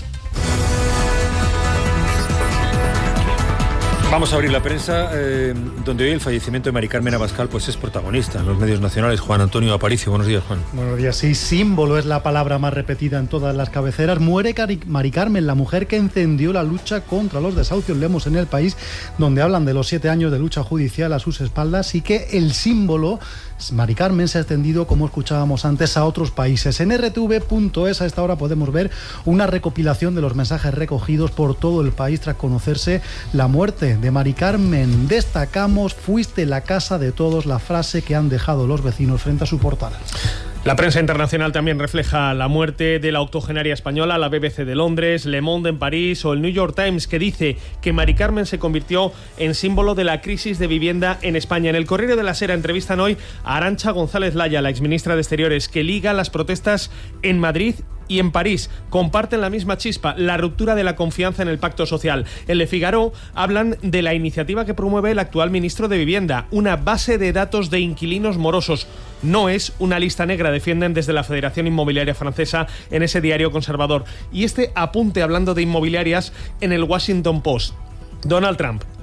Speaker 5: Vamos a abrir la prensa, donde hoy el fallecimiento de Mari Carmen Abascal pues es protagonista en los medios nacionales. Juan Antonio Aparicio, buenos días, Juan.
Speaker 28: Buenos días, sí, símbolo es la palabra más repetida en todas las cabeceras. Muere Mari Carmen, la mujer que encendió la lucha contra los desahucios. Leemos en El País, donde hablan de los 7 años de lucha judicial a sus espaldas y que el símbolo Mari Carmen se ha extendido, como escuchábamos antes, a otros países. En rtv.es a esta hora podemos ver una recopilación de los mensajes recogidos por todo el país tras conocerse la muerte de Mari Carmen. Destacamos: fuiste la casa de todos, la frase que han dejado los vecinos frente a su portal.
Speaker 29: La prensa internacional también refleja la muerte de la octogenaria española, la BBC de Londres, Le Monde en París o el New York Times, que dice que Mari Carmen se convirtió en símbolo de la crisis de vivienda en España. En el Correo de la Sera entrevistan hoy a Arantxa González Laya, la exministra de Exteriores, que liga las protestas en Madrid y en París. Comparten la misma chispa, la ruptura de la confianza en el pacto social. En Le Figaro hablan de la iniciativa que promueve el actual ministro de Vivienda, una base de datos de inquilinos morosos. No es una lista negra, defienden desde la Federación Inmobiliaria Francesa en ese diario conservador. Y este apunte hablando de inmobiliarias en el Washington Post. Donald Trump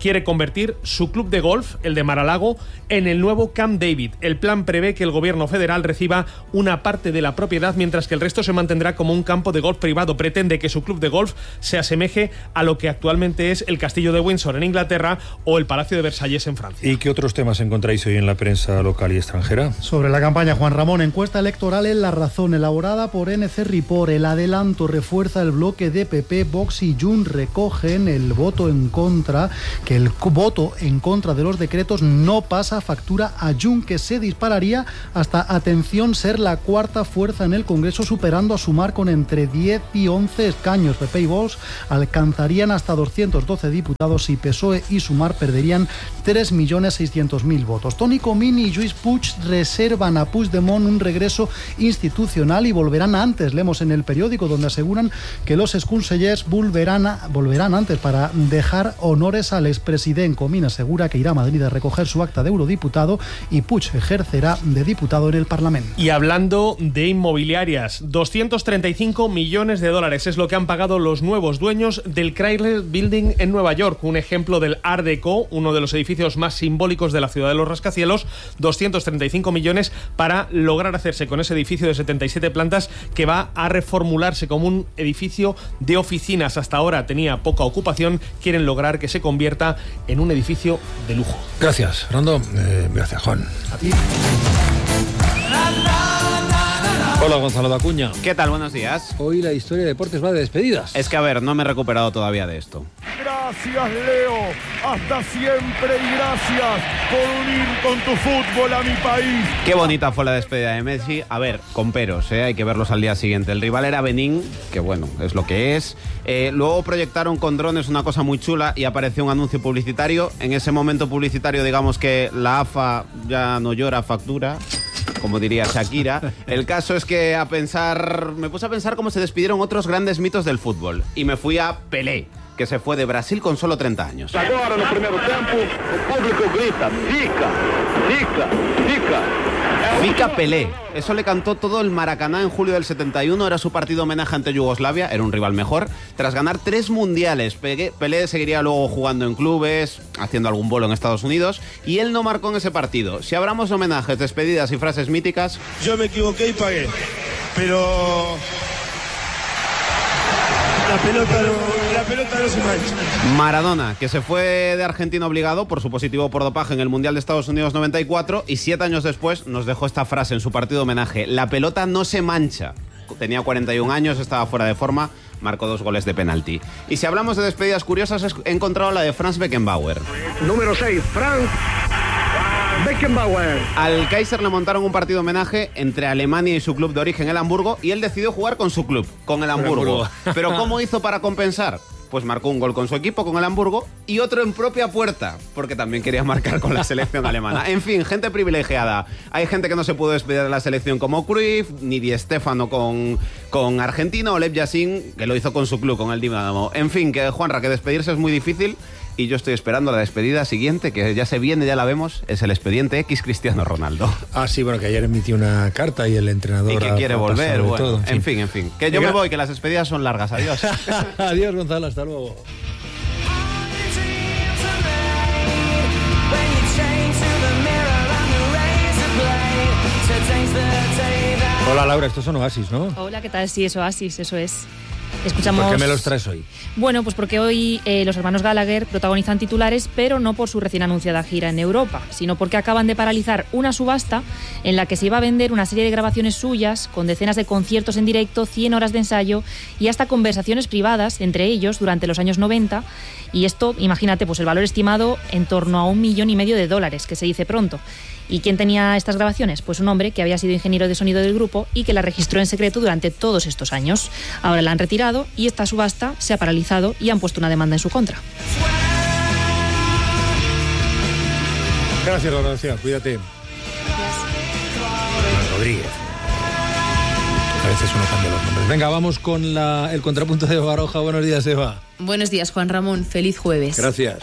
Speaker 29: quiere convertir su club de golf, el de Mar-a-Lago, en el nuevo Camp David. El plan prevé que el gobierno federal reciba una parte de la propiedad, mientras que el resto se mantendrá como un campo de golf privado. Pretende que su club de golf se asemeje a lo que actualmente es el Castillo de Windsor en Inglaterra o el Palacio de Versalles en Francia.
Speaker 5: ¿Y qué otros temas encontráis hoy en la prensa local y extranjera?
Speaker 28: Sobre la campaña, Juan Ramón, encuesta electoral en La Razón, elaborada por NC Report. El adelanto refuerza el bloque de PP, Vox y Junts recogen el voto en contra, que el voto en contra de los decretos no pasa factura a Junts, que se dispararía hasta, atención, ser la cuarta fuerza en el Congreso, superando a Sumar con entre 10 y 11 escaños. PP y Vox alcanzarían hasta 212 diputados y PSOE y Sumar perderían 3.600.000 votos. Toni Comín y Lluís Puig reservan a Puigdemont un regreso institucional y volverán antes. Leemos en El Periódico, donde aseguran que los exconsellers volverán antes para dejar honores al expresidente. Comín asegura que irá a Madrid a recoger su acta de eurodiputado y Puig ejercerá de diputado en el Parlamento.
Speaker 29: Y hablando de inmobiliarias, 235 millones de dólares es lo que han pagado los nuevos dueños del Chrysler Building en Nueva York, un ejemplo del Art Deco, uno de los edificios más simbólicos de la ciudad de los rascacielos. 235 millones para lograr hacerse con ese edificio de 77 plantas que va a reformularse como un edificio de oficinas. Hasta ahora tenía poca ocupación, quieren lograr que se convierta en un edificio de lujo.
Speaker 5: Gracias, Fernando. Gracias, Juan.
Speaker 29: A ti.
Speaker 5: Hola, Gonzalo de Acuña.
Speaker 2: ¿Qué tal? Buenos días.
Speaker 5: Hoy la historia de deportes va de despedidas.
Speaker 2: Es que, a ver, no me he recuperado todavía de esto.
Speaker 3: Gracias, Leo. Hasta siempre y gracias por unir con tu fútbol a mi país.
Speaker 2: Qué bonita fue la despedida de Messi. A ver, con peros, hay que verlos al día siguiente. El rival era Benín, que bueno, es lo que es. Luego proyectaron con drones una cosa muy chula y apareció un anuncio publicitario. En ese momento publicitario, digamos que la AFA ya no llora, factura, como diría Shakira. El caso es que me puse a pensar cómo se despidieron otros grandes mitos del fútbol. Y me fui a Pelé, que se fue de Brasil con solo 30 años.
Speaker 3: Ahora, no primer tiempo, el público grita, fica.
Speaker 2: Fica Pelé. Eso le cantó todo el Maracaná en julio del 71. Era su partido homenaje ante Yugoslavia. Era un rival mejor. Tras ganar 3 mundiales, Pelé seguiría luego jugando en clubes, haciendo algún bolo en Estados Unidos. Y él no marcó en ese partido. Si hablamos de homenajes, despedidas y frases míticas...
Speaker 3: Yo me equivoqué y pagué. Pero... La pelota no se mancha.
Speaker 2: Maradona, que se fue de Argentina obligado por su positivo por dopaje en el Mundial de Estados Unidos 94 y 7 años después nos dejó esta frase en su partido homenaje: la pelota no se mancha. Tenía 41 años, estaba fuera de forma, marcó 2 goles de penalti. Y si hablamos de despedidas curiosas, he encontrado la de Franz Beckenbauer.
Speaker 3: Número 6, Franz Beckenbauer.
Speaker 2: Al Kaiser le montaron un partido homenaje entre Alemania y su club de origen, el Hamburgo, y él decidió jugar con su club, con el Hamburgo. Pero ¿cómo hizo para compensar? Pues marcó un gol con su equipo, con el Hamburgo, y otro en propia puerta, porque también quería marcar con la selección alemana. En fin, gente privilegiada. Hay gente que no se pudo despedir de la selección como Cruyff, ni Di Stéfano con Argentina, o Lev Yashin, que lo hizo con su club, con el Dinamo. En fin, que Juanra, que despedirse es muy difícil, y yo estoy esperando la despedida siguiente, que ya se viene, ya la vemos, es el expediente X Cristiano Ronaldo.
Speaker 5: Ah, sí, bueno, que ayer emitió una carta y el entrenador...
Speaker 2: Y que quiere volver, bueno,
Speaker 5: todo,
Speaker 2: en fin. Que yo me voy, que las despedidas son largas, adiós.
Speaker 5: Adiós, Gonzalo, hasta luego. Hola, Laura, estos son Oasis, ¿no?
Speaker 4: Hola, ¿qué tal? Sí, es Oasis, eso es. Escuchamos...
Speaker 5: ¿Por qué me los traes hoy?
Speaker 4: Bueno, pues porque hoy los hermanos Gallagher protagonizan titulares, pero no por su recién anunciada gira en Europa, sino porque acaban de paralizar una subasta en la que se iba a vender una serie de grabaciones suyas, con decenas de conciertos en directo, 100 horas de ensayo y hasta conversaciones privadas entre ellos durante los años 90. Y esto, imagínate, pues el valor estimado en torno a $1,5 millones, que se dice pronto. ¿Y quién tenía estas grabaciones? Pues un hombre que había sido ingeniero de sonido del grupo y que la registró en secreto durante todos estos años. Ahora la han retirado y esta subasta se ha paralizado y han puesto una demanda en su contra.
Speaker 5: Gracias, Laura. Cuídate. Rodríguez. A veces uno cambia los nombres. Venga, vamos con el contrapunto de Eva Baroja. Buenos días, Eva.
Speaker 6: Buenos días, Juan Ramón. Feliz jueves.
Speaker 5: Gracias.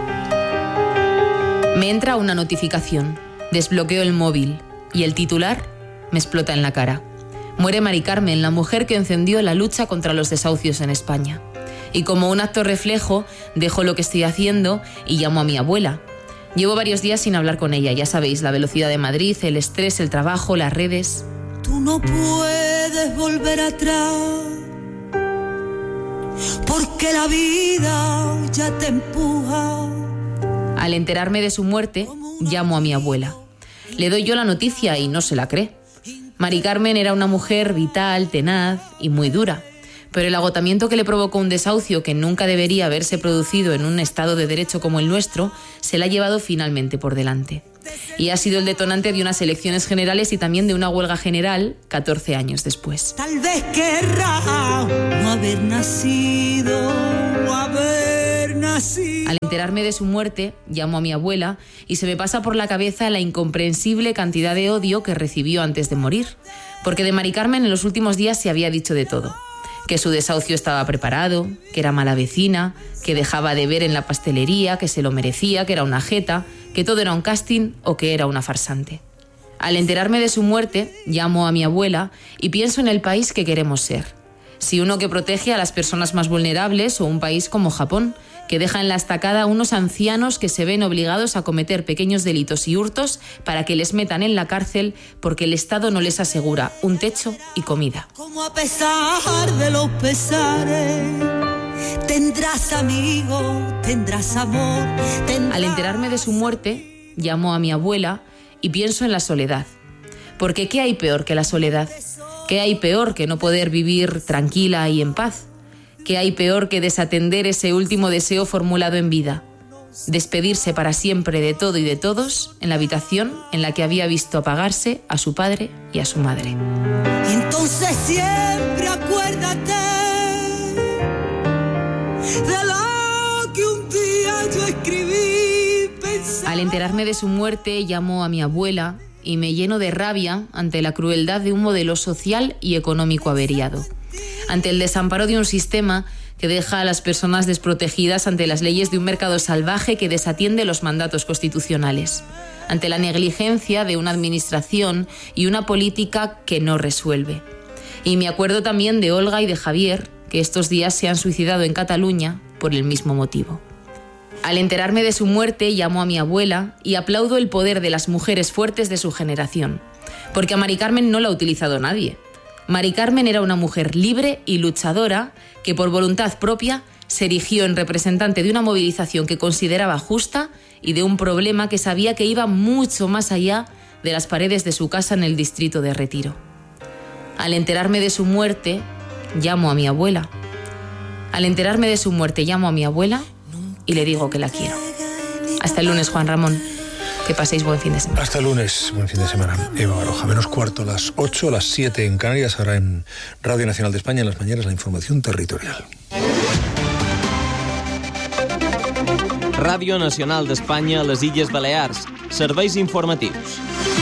Speaker 6: Me entra una notificación. Desbloqueo el móvil y el titular me explota en la cara. Muere Mari Carmen, la mujer que encendió la lucha contra los desahucios en España. Y como un acto reflejo, dejo lo que estoy haciendo y llamo a mi abuela. Llevo varios días sin hablar con ella, ya sabéis, la velocidad de Madrid, el estrés, el trabajo, las redes.
Speaker 7: Tú no puedes volver atrás, porque la vida ya te empuja.
Speaker 6: Al enterarme de su muerte, llamo a mi abuela. Le doy yo la noticia y no se la cree. Mari Carmen era una mujer vital, tenaz y muy dura. Pero el agotamiento que le provocó un desahucio que nunca debería haberse producido en un Estado de Derecho como el nuestro, se la ha llevado finalmente por delante. Y ha sido el detonante de unas elecciones generales y también de una huelga general 14 años después.
Speaker 7: Tal vez querrá no haber nacido,
Speaker 6: Al enterarme de su muerte, llamo a mi abuela y se me pasa por la cabeza la incomprensible cantidad de odio que recibió antes de morir. Porque de Mari Carmen en los últimos días se había dicho de todo. Que su desahucio estaba preparado, que era mala vecina, que dejaba de ver en la pastelería, que se lo merecía, que era una jeta, que todo era un casting o que era una farsante. Al enterarme de su muerte, llamo a mi abuela y pienso en el país que queremos ser. Si uno que protege a las personas más vulnerables o un país como Japón, que deja en la estacada a unos ancianos que se ven obligados a cometer pequeños delitos y hurtos para que les metan en la cárcel porque el Estado no les asegura un techo y comida.
Speaker 7: Como a pesar de los pesares, tendrás amigos, tendrás amor.
Speaker 6: Al enterarme de su muerte, llamo a mi abuela y pienso en la soledad. Porque ¿qué hay peor que la soledad? ¿Qué hay peor que no poder vivir tranquila y en paz? ¿Qué hay peor que desatender ese último deseo formulado en vida? Despedirse para siempre de todo y de todos en la habitación en la que había visto apagarse a su padre y a su madre.
Speaker 7: Y entonces siempre acuérdate de lo que un día yo escribí.
Speaker 6: Al enterarme de su muerte, llamo a mi abuela y me lleno de rabia ante la crueldad de un modelo social y económico averiado. Ante el desamparo de un sistema que deja a las personas desprotegidas ante las leyes de un mercado salvaje que desatiende los mandatos constitucionales, ante la negligencia de una administración y una política que no resuelve. Y me acuerdo también de Olga y de Javier, que estos días se han suicidado en Cataluña por el mismo motivo. Al enterarme de su muerte, llamo a mi abuela y aplaudo el poder de las mujeres fuertes de su generación, porque a Mari Carmen no la ha utilizado nadie. Mari Carmen era una mujer libre y luchadora que por voluntad propia se erigió en representante de una movilización que consideraba justa y de un problema que sabía que iba mucho más allá de las paredes de su casa en el distrito de Retiro. Al enterarme de su muerte, llamo a mi abuela. Al enterarme de su muerte, llamo a mi abuela y le digo que la quiero. Hasta el lunes, Juan Ramón. Que paséis buen fin de semana.
Speaker 5: Hasta el lunes, buen fin de semana. Eva Baroja, menos cuarto, las 8, las 7 en Canarias, ahora en Radio Nacional de España, en las mañanas, la información territorial.
Speaker 8: Ràdio Nacional d'Espanya a les Illes Balears. Serveis informatius.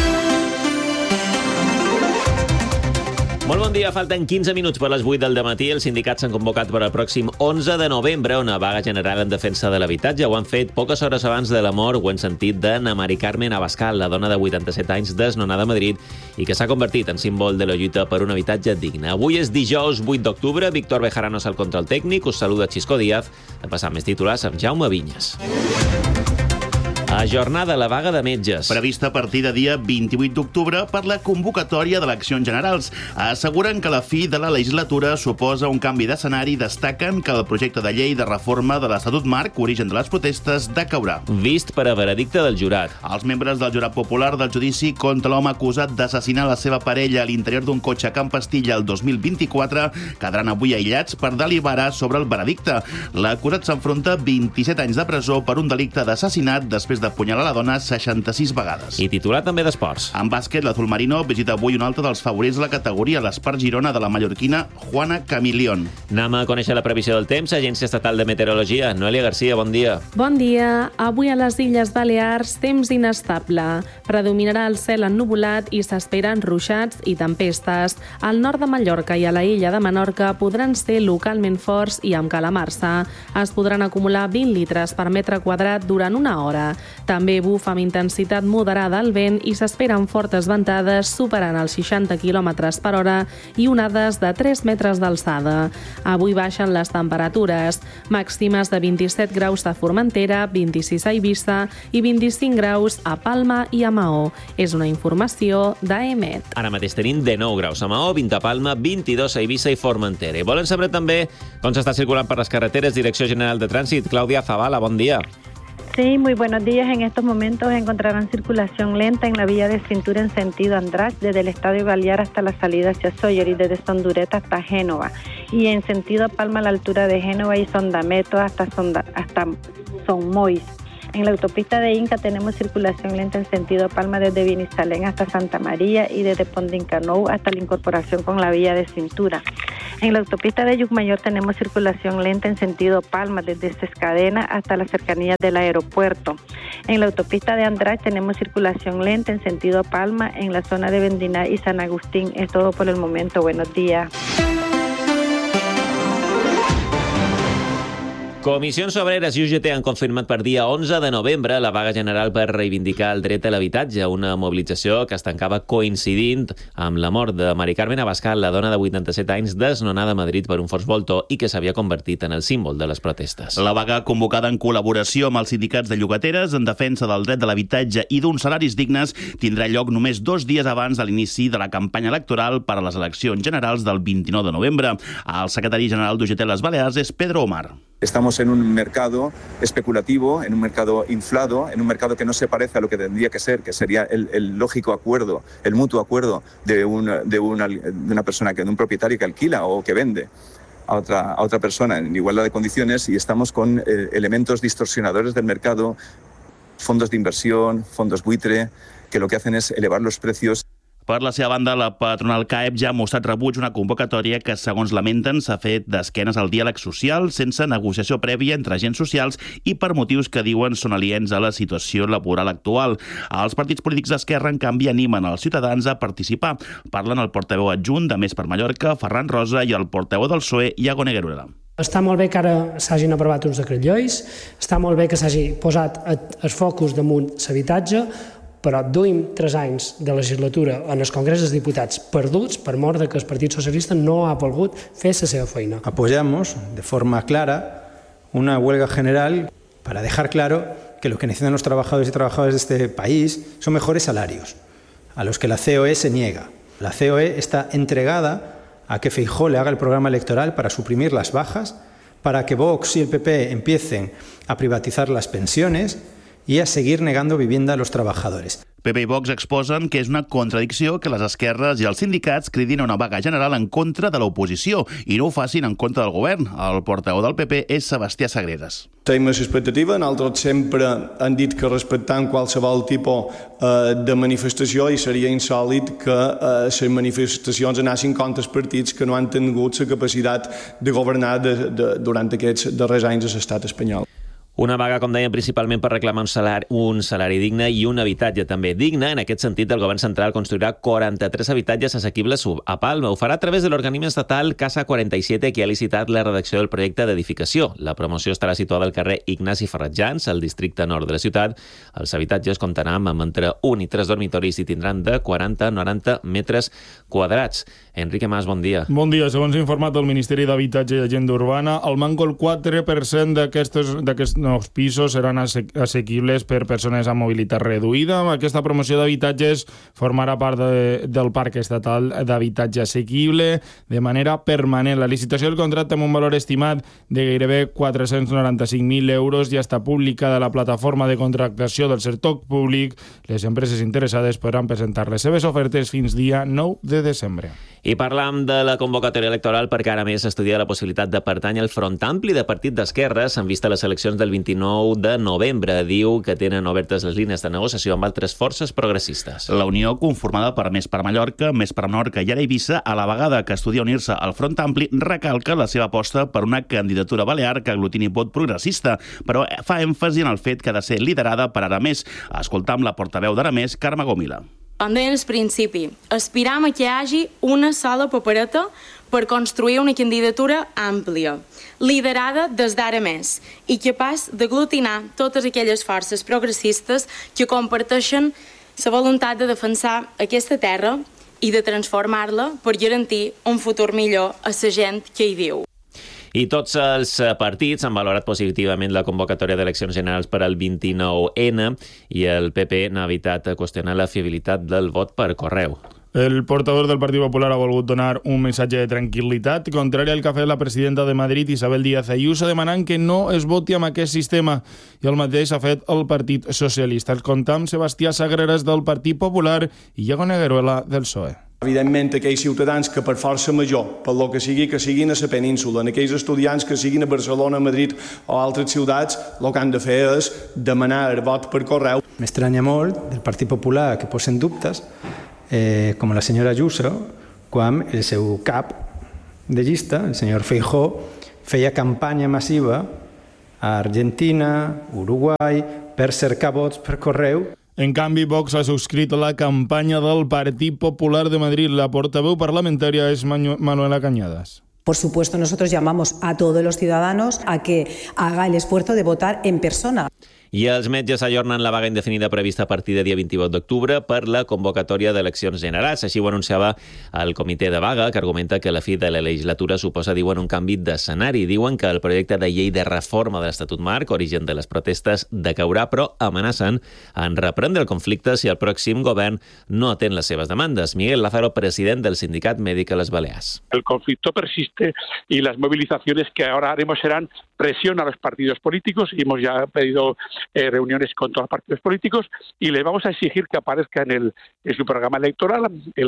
Speaker 8: Molt bon dia, falten 15 minuts per les 8 del dematí. Els sindicats s'han convocat per al pròxim 11 de novembre una vaga general en defensa de l'habitatge. Ho han fet poques hores abans de la mort, ho hem sentit, de Mari Carmen Abascal, la dona de 87 anys desnonada a Madrid i que s'ha convertit en símbol de la lluita per un habitatge digne. Avui és dijous 8 d'octubre, Víctor Bejarano és el control tècnic, us saluda Xisco Díaz. De passar més titulars amb Jaume Vinyes. Ajornada la vaga de metges.
Speaker 9: Prevista a partir de dia 28 d'octubre per la convocatòria d'eleccions generals. Asseguren que la fi de la legislatura suposa un canvi d'escenari i destaquen que el projecte de llei de reforma de l'Estatut Marc, origen de les protestes, decaurà.
Speaker 8: Vist per a veredicte del jurat.
Speaker 9: Els membres del jurat popular del judici contra l'home acusat d'assassinar la seva parella a l'interior d'un cotxe a Can Pastilla el 2024 quedaran avui aïllats per deliberar sobre el veredicte. L'acusat s'enfronta 27 anys de presó per un delicte d'assassinat després d'apunyalar la dona 66 vegades.
Speaker 8: I titular també d'esports.
Speaker 9: En bàsquet, l'Azul Marino visita avui un altre dels favorits de la categoria, l'Espart Girona de la mallorquina Juana Camilión.
Speaker 8: Anem a conèixer la previsió del temps. Agència Estatal de Meteorologia. Noelia Garcia, bon dia.
Speaker 10: Bon dia. Avui a les Illes Balears, temps inestable. Predominarà el cel ennuvolat i s'esperen ruixats i tempestes. Al nord de Mallorca i a la illa de Menorca podran ser localment forts i amb calamarsa. Es podran acumular 20 litres per metre quadrat durant una hora. També bufa amb intensitat moderada el vent i s'esperen fortes ventades superant els 60 km per hora i onades de 3 metres d'alçada. Avui baixen les temperatures, màximes de 27 graus a Formentera, 26 a Eivissa i 25 graus a Palma i a Maó. És una informació d'AEMET.
Speaker 8: Ara mateix tenim 19 graus a Maó, 20 a Palma, 22 a Eivissa i Formentera. I volen saber també com s'està circulant per les carreteres. Direcció General de Trànsit, Clàudia Zavala, bon dia.
Speaker 11: Sí, muy buenos días. En estos momentos encontrarán circulación lenta en la vía de Cintura en sentido András, desde el Estadio Balear hasta la salida hacia Sóller y desde Sondureta hasta Génova. Y en sentido Palma a la altura de Génova y Sondameto hasta Sonmois. En la autopista de Inca tenemos circulación lenta en sentido Palma desde Vinisalén hasta Santa María y desde Pondincanou hasta la incorporación con la vía de Cintura. En la autopista de Llucmayor tenemos circulación lenta en sentido Palma desde Sescadena hasta las cercanías del aeropuerto. En la autopista de András tenemos circulación lenta en sentido Palma en la zona de Vendiná y San Agustín. Es todo por el momento. Buenos días.
Speaker 8: Comissions Obreres i UGT han confirmat per dia 11 de novembre la vaga general per reivindicar el dret a l'habitatge, una mobilització que es tancava coincidint amb la mort de Mari Carmen Abascal, la dona de 87 anys desnonada a Madrid per un fons voltor i que s'havia convertit en el símbol de les protestes.
Speaker 9: La vaga, convocada en col·laboració amb els sindicats de llogateres en defensa del dret de l'habitatge i d'uns salaris dignes, tindrà lloc només 2 dies abans de l'inici de la campanya electoral per a les eleccions generals del 29 de novembre. El secretari general d'UGT Les Balears és Pedro Omar.
Speaker 12: Estamos en un mercado especulativo, en un mercado inflado, en un mercado que no se parece a lo que tendría que ser, que sería el lógico acuerdo, el mutuo acuerdo de una persona, de un propietario que alquila o que vende a otra persona en igualdad de condiciones, y estamos con elementos distorsionadores del mercado, fondos de inversión, fondos buitre, que lo que hacen es elevar los precios.
Speaker 9: Per la seva banda, la patronal CAEP ja ha mostrat rebuig una convocatòria que, segons lamenten, s'ha fet d'esquenes al diàleg social, sense negociació prèvia entre agents socials i per motius que diuen són aliens a la situació laboral actual. Els partits polítics d'Esquerra, en canvi, animen els ciutadans a participar. Parlen el portaveu adjunt de Més per Mallorca, Ferran Rosa, i el portaveu del PSOE, Iago Negueruela.
Speaker 13: Està molt bé que ara s'hagin aprovat uns decrets lleis, està molt bé que s'hagi posat el focus damunt l'habitatge, però duim 3 anys de legislatura en el Congrés dels Diputats perduts per mort de que el Partit Socialista no ha volgut fer la seva feina.
Speaker 14: Apoyamos de forma clara una huelga general para dejar claro que lo que necesitan los trabajadores y trabajadoras de este país son mejores salarios, a los que la COE se niega. La COE está entregada a que Feijóo le haga el programa electoral para suprimir las bajas, para que Vox y el PP empiecen a privatizar las pensiones i a seguir negando vivienda a los trabajadores.
Speaker 9: PP i Vox exposen que és una contradicció que les esquerres i els sindicats cridin a una vaga general en contra de l'oposició i no ho facin en contra del govern. El portaveu del PP és Sebastià Sagreras.
Speaker 15: Tenim l'expectativa, nosaltres sempre han dit que respectant qualsevol tipus de manifestació, i seria insòlit que les manifestacions anessin contra els partits que no han tingut la capacitat de governar durant aquests darrers anys a l'estat espanyol.
Speaker 8: Una vaga, com deien, principalment per reclamar un salari digne i un habitatge també digne. En aquest sentit, el govern central construirà 43 habitatges assequibles a Palma. Ho farà a través de l'organisme estatal Casa 47, que ha licitat la redacció del projecte d'edificació. La promoció estarà situada al carrer Ignasi Ferratjans, al districte nord de la ciutat. Els habitatges comptaran amb entre 1 i 3 dormitoris i tindran de 40 a 90 metres quadrats. Enrique Mas, bon dia.
Speaker 16: Bon dia. Segons ha informat el Ministeri d'Habitatge i Agenda Urbana, al manco el 4% d'aquests nous pisos seran assequibles per persones amb mobilitat reduïda. Aquesta promoció d'habitatges formarà part del Parc Estatal d'Habitatge Assequible de manera permanent. La licitació del contracte amb un valor estimat de gairebé 495.000 euros ja està publicada a la plataforma de contractació del sector públic. Les empreses interessades podran presentar les seves ofertes fins dia 9 de desembre.
Speaker 8: I parlam de la convocatòria electoral perquè ara més s'estudia la possibilitat de pertànyer al Front Ampli de Partit d'Esquerres en vista les eleccions del 29 de novembre. Diu que tenen obertes les línies de negociació amb altres forces progressistes.
Speaker 9: La unió, conformada per Més per Mallorca, Més per Menorca i ara Eivissa, a la vegada que estudia unir-se al Front Ampli, recalca la seva aposta per una candidatura balear que aglutini vot progressista, però fa èmfasi en el fet que ha de ser liderada per Aramès. Escoltam la portaveu d'Aramès, Carme Gomila.
Speaker 1: com deia al principi, aspiram a que hi hagi una sola papereta per construir una candidatura àmplia, liderada des d'ara més i capaç d'aglutinar totes aquelles forces progressistes que comparteixen la voluntat de defensar aquesta terra i de transformar-la per garantir un futur millor a la gent que hi viu.
Speaker 8: I tots els partits han valorat positivament la convocatòria d'eleccions generals per al 29N i el PP n'ha evitat qüestionar la fiabilitat del vot per correu.
Speaker 16: El portador del Partit Popular ha volgut donar un missatge de tranquil·litat, contrari al que ha fet la presidenta de Madrid, Isabel Díaz Ayuso, demanant que no es voti amb aquest sistema. I el mateix ha fet el Partit Socialista. El comptam Sebastià Sagreras del Partit Popular i Iago Negueruela del PSOE.
Speaker 15: Evidentment, aquells ciutadans que per força major, per lo que siguin a la península, en aquells estudiants que siguin a Barcelona, Madrid o altres ciutats, el que han de fer és demanar el vot per correu.
Speaker 14: M'estranya molt del Partit Popular que posen dubtes, com la senyora Ayuso, quan el seu cap de llista, el senyor Feijóo, feia campanya massiva a Argentina, Uruguai, per cercar vots per correu.
Speaker 16: En canvi, Vox ha subscrit la campanya del Partit Popular de Madrid. La portaveu parlamentària és Manuela Cañadas.
Speaker 17: Por supuesto, nosotros llamamos a todos los ciudadanos a que haga el esfuerzo de votar en persona.
Speaker 8: I els metges ajornen la vaga indefinida prevista a partir de dia 28 d'octubre per la convocatòria d'eleccions generals. Així ho anunciava el comitè de vaga, que argumenta que la fi de la legislatura suposa, diuen, un canvi d'escenari. Diuen que el projecte de llei de reforma de l'Estatut Marc, origen de les protestes, decaurà, però amenacen en reprendre el conflicte si el pròxim govern no atén les seves demandes. Miguel Lázaro, president del Sindicat Mèdic a les Balears.
Speaker 18: El conflicto persiste y las movilizaciones que ahora haremos serán presión a los partidos políticos y hemos ya pedido reuniones con todos los partidos políticos y les vamos a exigir que aparezca en su programa electoral el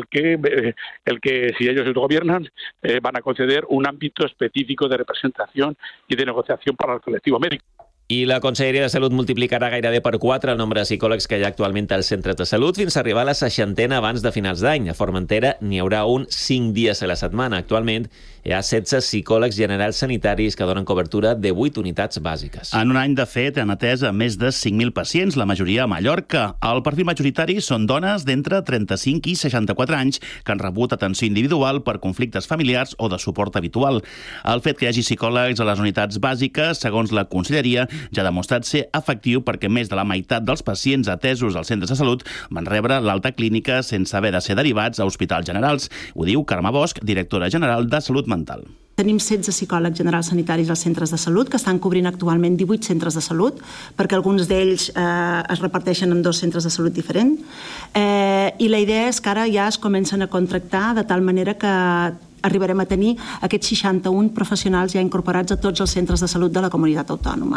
Speaker 18: que si ellos gobiernan van a conceder un ámbito específico de representación y de negociación para el colectivo médico.
Speaker 8: I la Conselleria de Salut multiplicarà gairebé per 4 el nombre de psicòlegs que hi ha actualment als centres de salut fins a arribar a la 60a abans de finals d'any. A Formentera n'hi haurà un 5 dies a la setmana. Actualment hi ha 16 psicòlegs generals sanitaris que donen cobertura de 8 unitats bàsiques.
Speaker 9: En un any, de fet, han atès a més de 5.000 pacients, la majoria a Mallorca. El perfil majoritari són dones d'entre 35 i 64 anys que han rebut atenció individual per conflictes familiars o de suport habitual. El fet que hi hagi psicòlegs a les unitats bàsiques, segons la Conselleria, ja ha demostrat ser efectiu perquè més de la meitat dels pacients atesos als centres de salut van rebre l'alta clínica sense haver de ser derivats a hospitals generals. Ho diu Carme Bosch, directora general de Salut Mental.
Speaker 20: Tenim 16 psicòlegs generals sanitaris als centres de salut que estan cobrint actualment 18 centres de salut, perquè alguns d'ells es reparteixen en 2 centres de salut diferents. I la idea és que ara ja es comencen a contractar de tal manera que arribarem a tenir aquests 61 professionals ja incorporats a tots els centres de salut de la comunitat autònoma.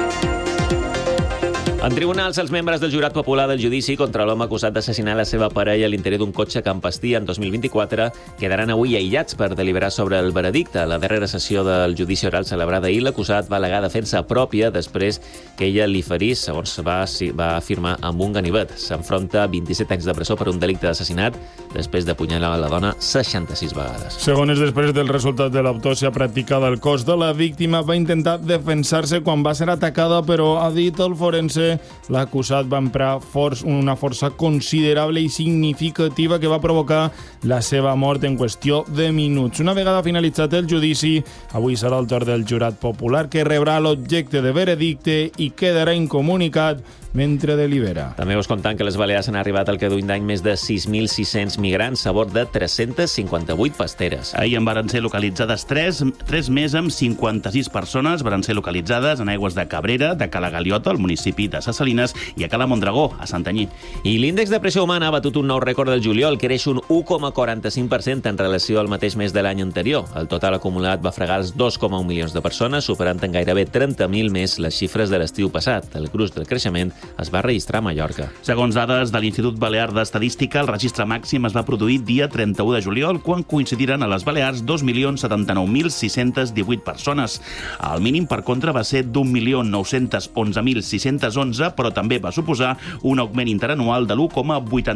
Speaker 8: En tribunals, els membres del jurat popular del judici contra l'home acusat d'assassinar la seva parella a l'interior d'un cotxe a Can Pastí en 2024 quedaran avui aïllats per deliberar sobre el veredicte. A la darrera sessió del judici oral celebrada ahir, l'acusat va al·legar defensa pròpia després que ella li ferís, segons va afirmar, amb un ganivet. S'enfronta a 27 anys de presó per un delicte d'assassinat després d'apunyalar la dona 66 vegades.
Speaker 16: Segons després del resultat de l'autòpsia practicada al cos de la víctima, va intentar defensar-se quan va ser atacada, però, ha dit el forense, l'acusat va emprar una força considerable i significativa que va provocar la seva mort en qüestió de minuts. Una vegada finalitzat el judici, avui serà el torn del jurat popular, que rebrà l'objecte de veredicte i quedarà incomunicat mentre delibera.
Speaker 8: També us contant que les Balears han arribat al que duim d'any més de 6.600 migrants a bord de 358 pasteres.
Speaker 9: Ahir en varen ser localitzades 3 més amb 56 persones varen ser localitzades en aigües de Cabrera, de Cala Galiota, al municipi de Ses Salines, i a Cala Mondragó, a Santanyí.
Speaker 8: I l'índex de pressió humana ha batut un nou rècord del juliol, creix un 1,45% en relació al mateix mes de l'any anterior. El total acumulat va fregar els 2,1 milions de persones, superant en gairebé 30.000 més les xifres de l'estiu passat. El gruix del creixement es va registrar a Mallorca.
Speaker 9: Segons dades de l'Institut Balear d'Estadística, el registre màxim es va produir dia 31 de juliol, quan coincidiren a les Balears 2.079.618 persones. El mínim, per contra, va ser d'1.911.611, però també va suposar un augment interanual de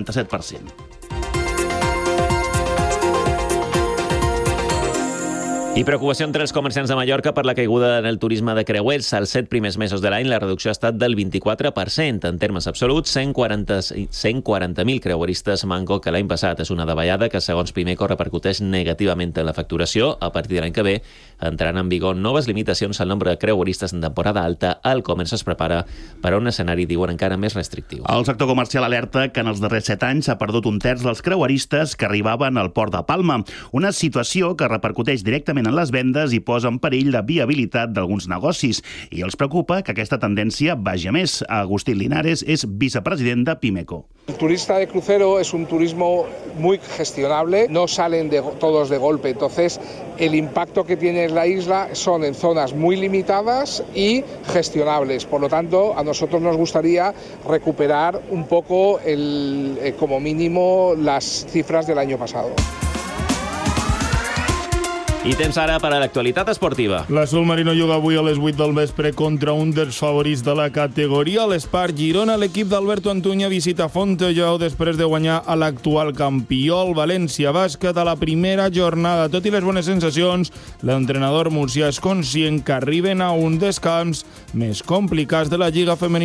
Speaker 9: l'1,87%.
Speaker 8: I preocupació entre els comerciants de Mallorca per la caiguda en el turisme de creuers. Els 7 primers mesos de l'any la reducció ha estat del 24%. En termes absoluts, 140.000 creueristes manco que l'any passat. És una davallada que, segons Pimeco, repercuteix negativament en la facturació. A partir de l'any que ve entraran en vigor noves limitacions al nombre de creueristes en temporada alta. El comerç es prepara per a un escenari, diuen, encara més restrictiu.
Speaker 9: El sector comercial alerta que en els darrers 7 anys s'ha perdut un terç dels creueristes que arribaven al port de Palma. Una situació que repercuteix directament en les vendes i posa en perill la viabilitat d'alguns negocis. I els preocupa que aquesta tendència vagi a més. Agustín Linares és vicepresident de Pimeco.
Speaker 19: El turista de crucero es un turismo muy gestionable, no salen todos de golpe, entonces el impacto que tiene en la isla son en zonas muy limitadas y gestionables. Por lo tanto, a nosotros nos gustaría recuperar un poco, como mínimo, las cifras del año pasado.
Speaker 8: I temps ara per a l'actualitat esportiva.
Speaker 16: L'Azul Marino juga avui a les 8 del vespre contra un dels favorits de la categoria. A l'Espart Girona, l'equip d'Alberto Antuña visita Fontellou després de guanyar a l'actual campió, el València Bàsquet, a la primera jornada. Tot i les bones sensacions, l'entrenador murcià és conscient que arriben a un dels camps més complicats de la Lliga femenina.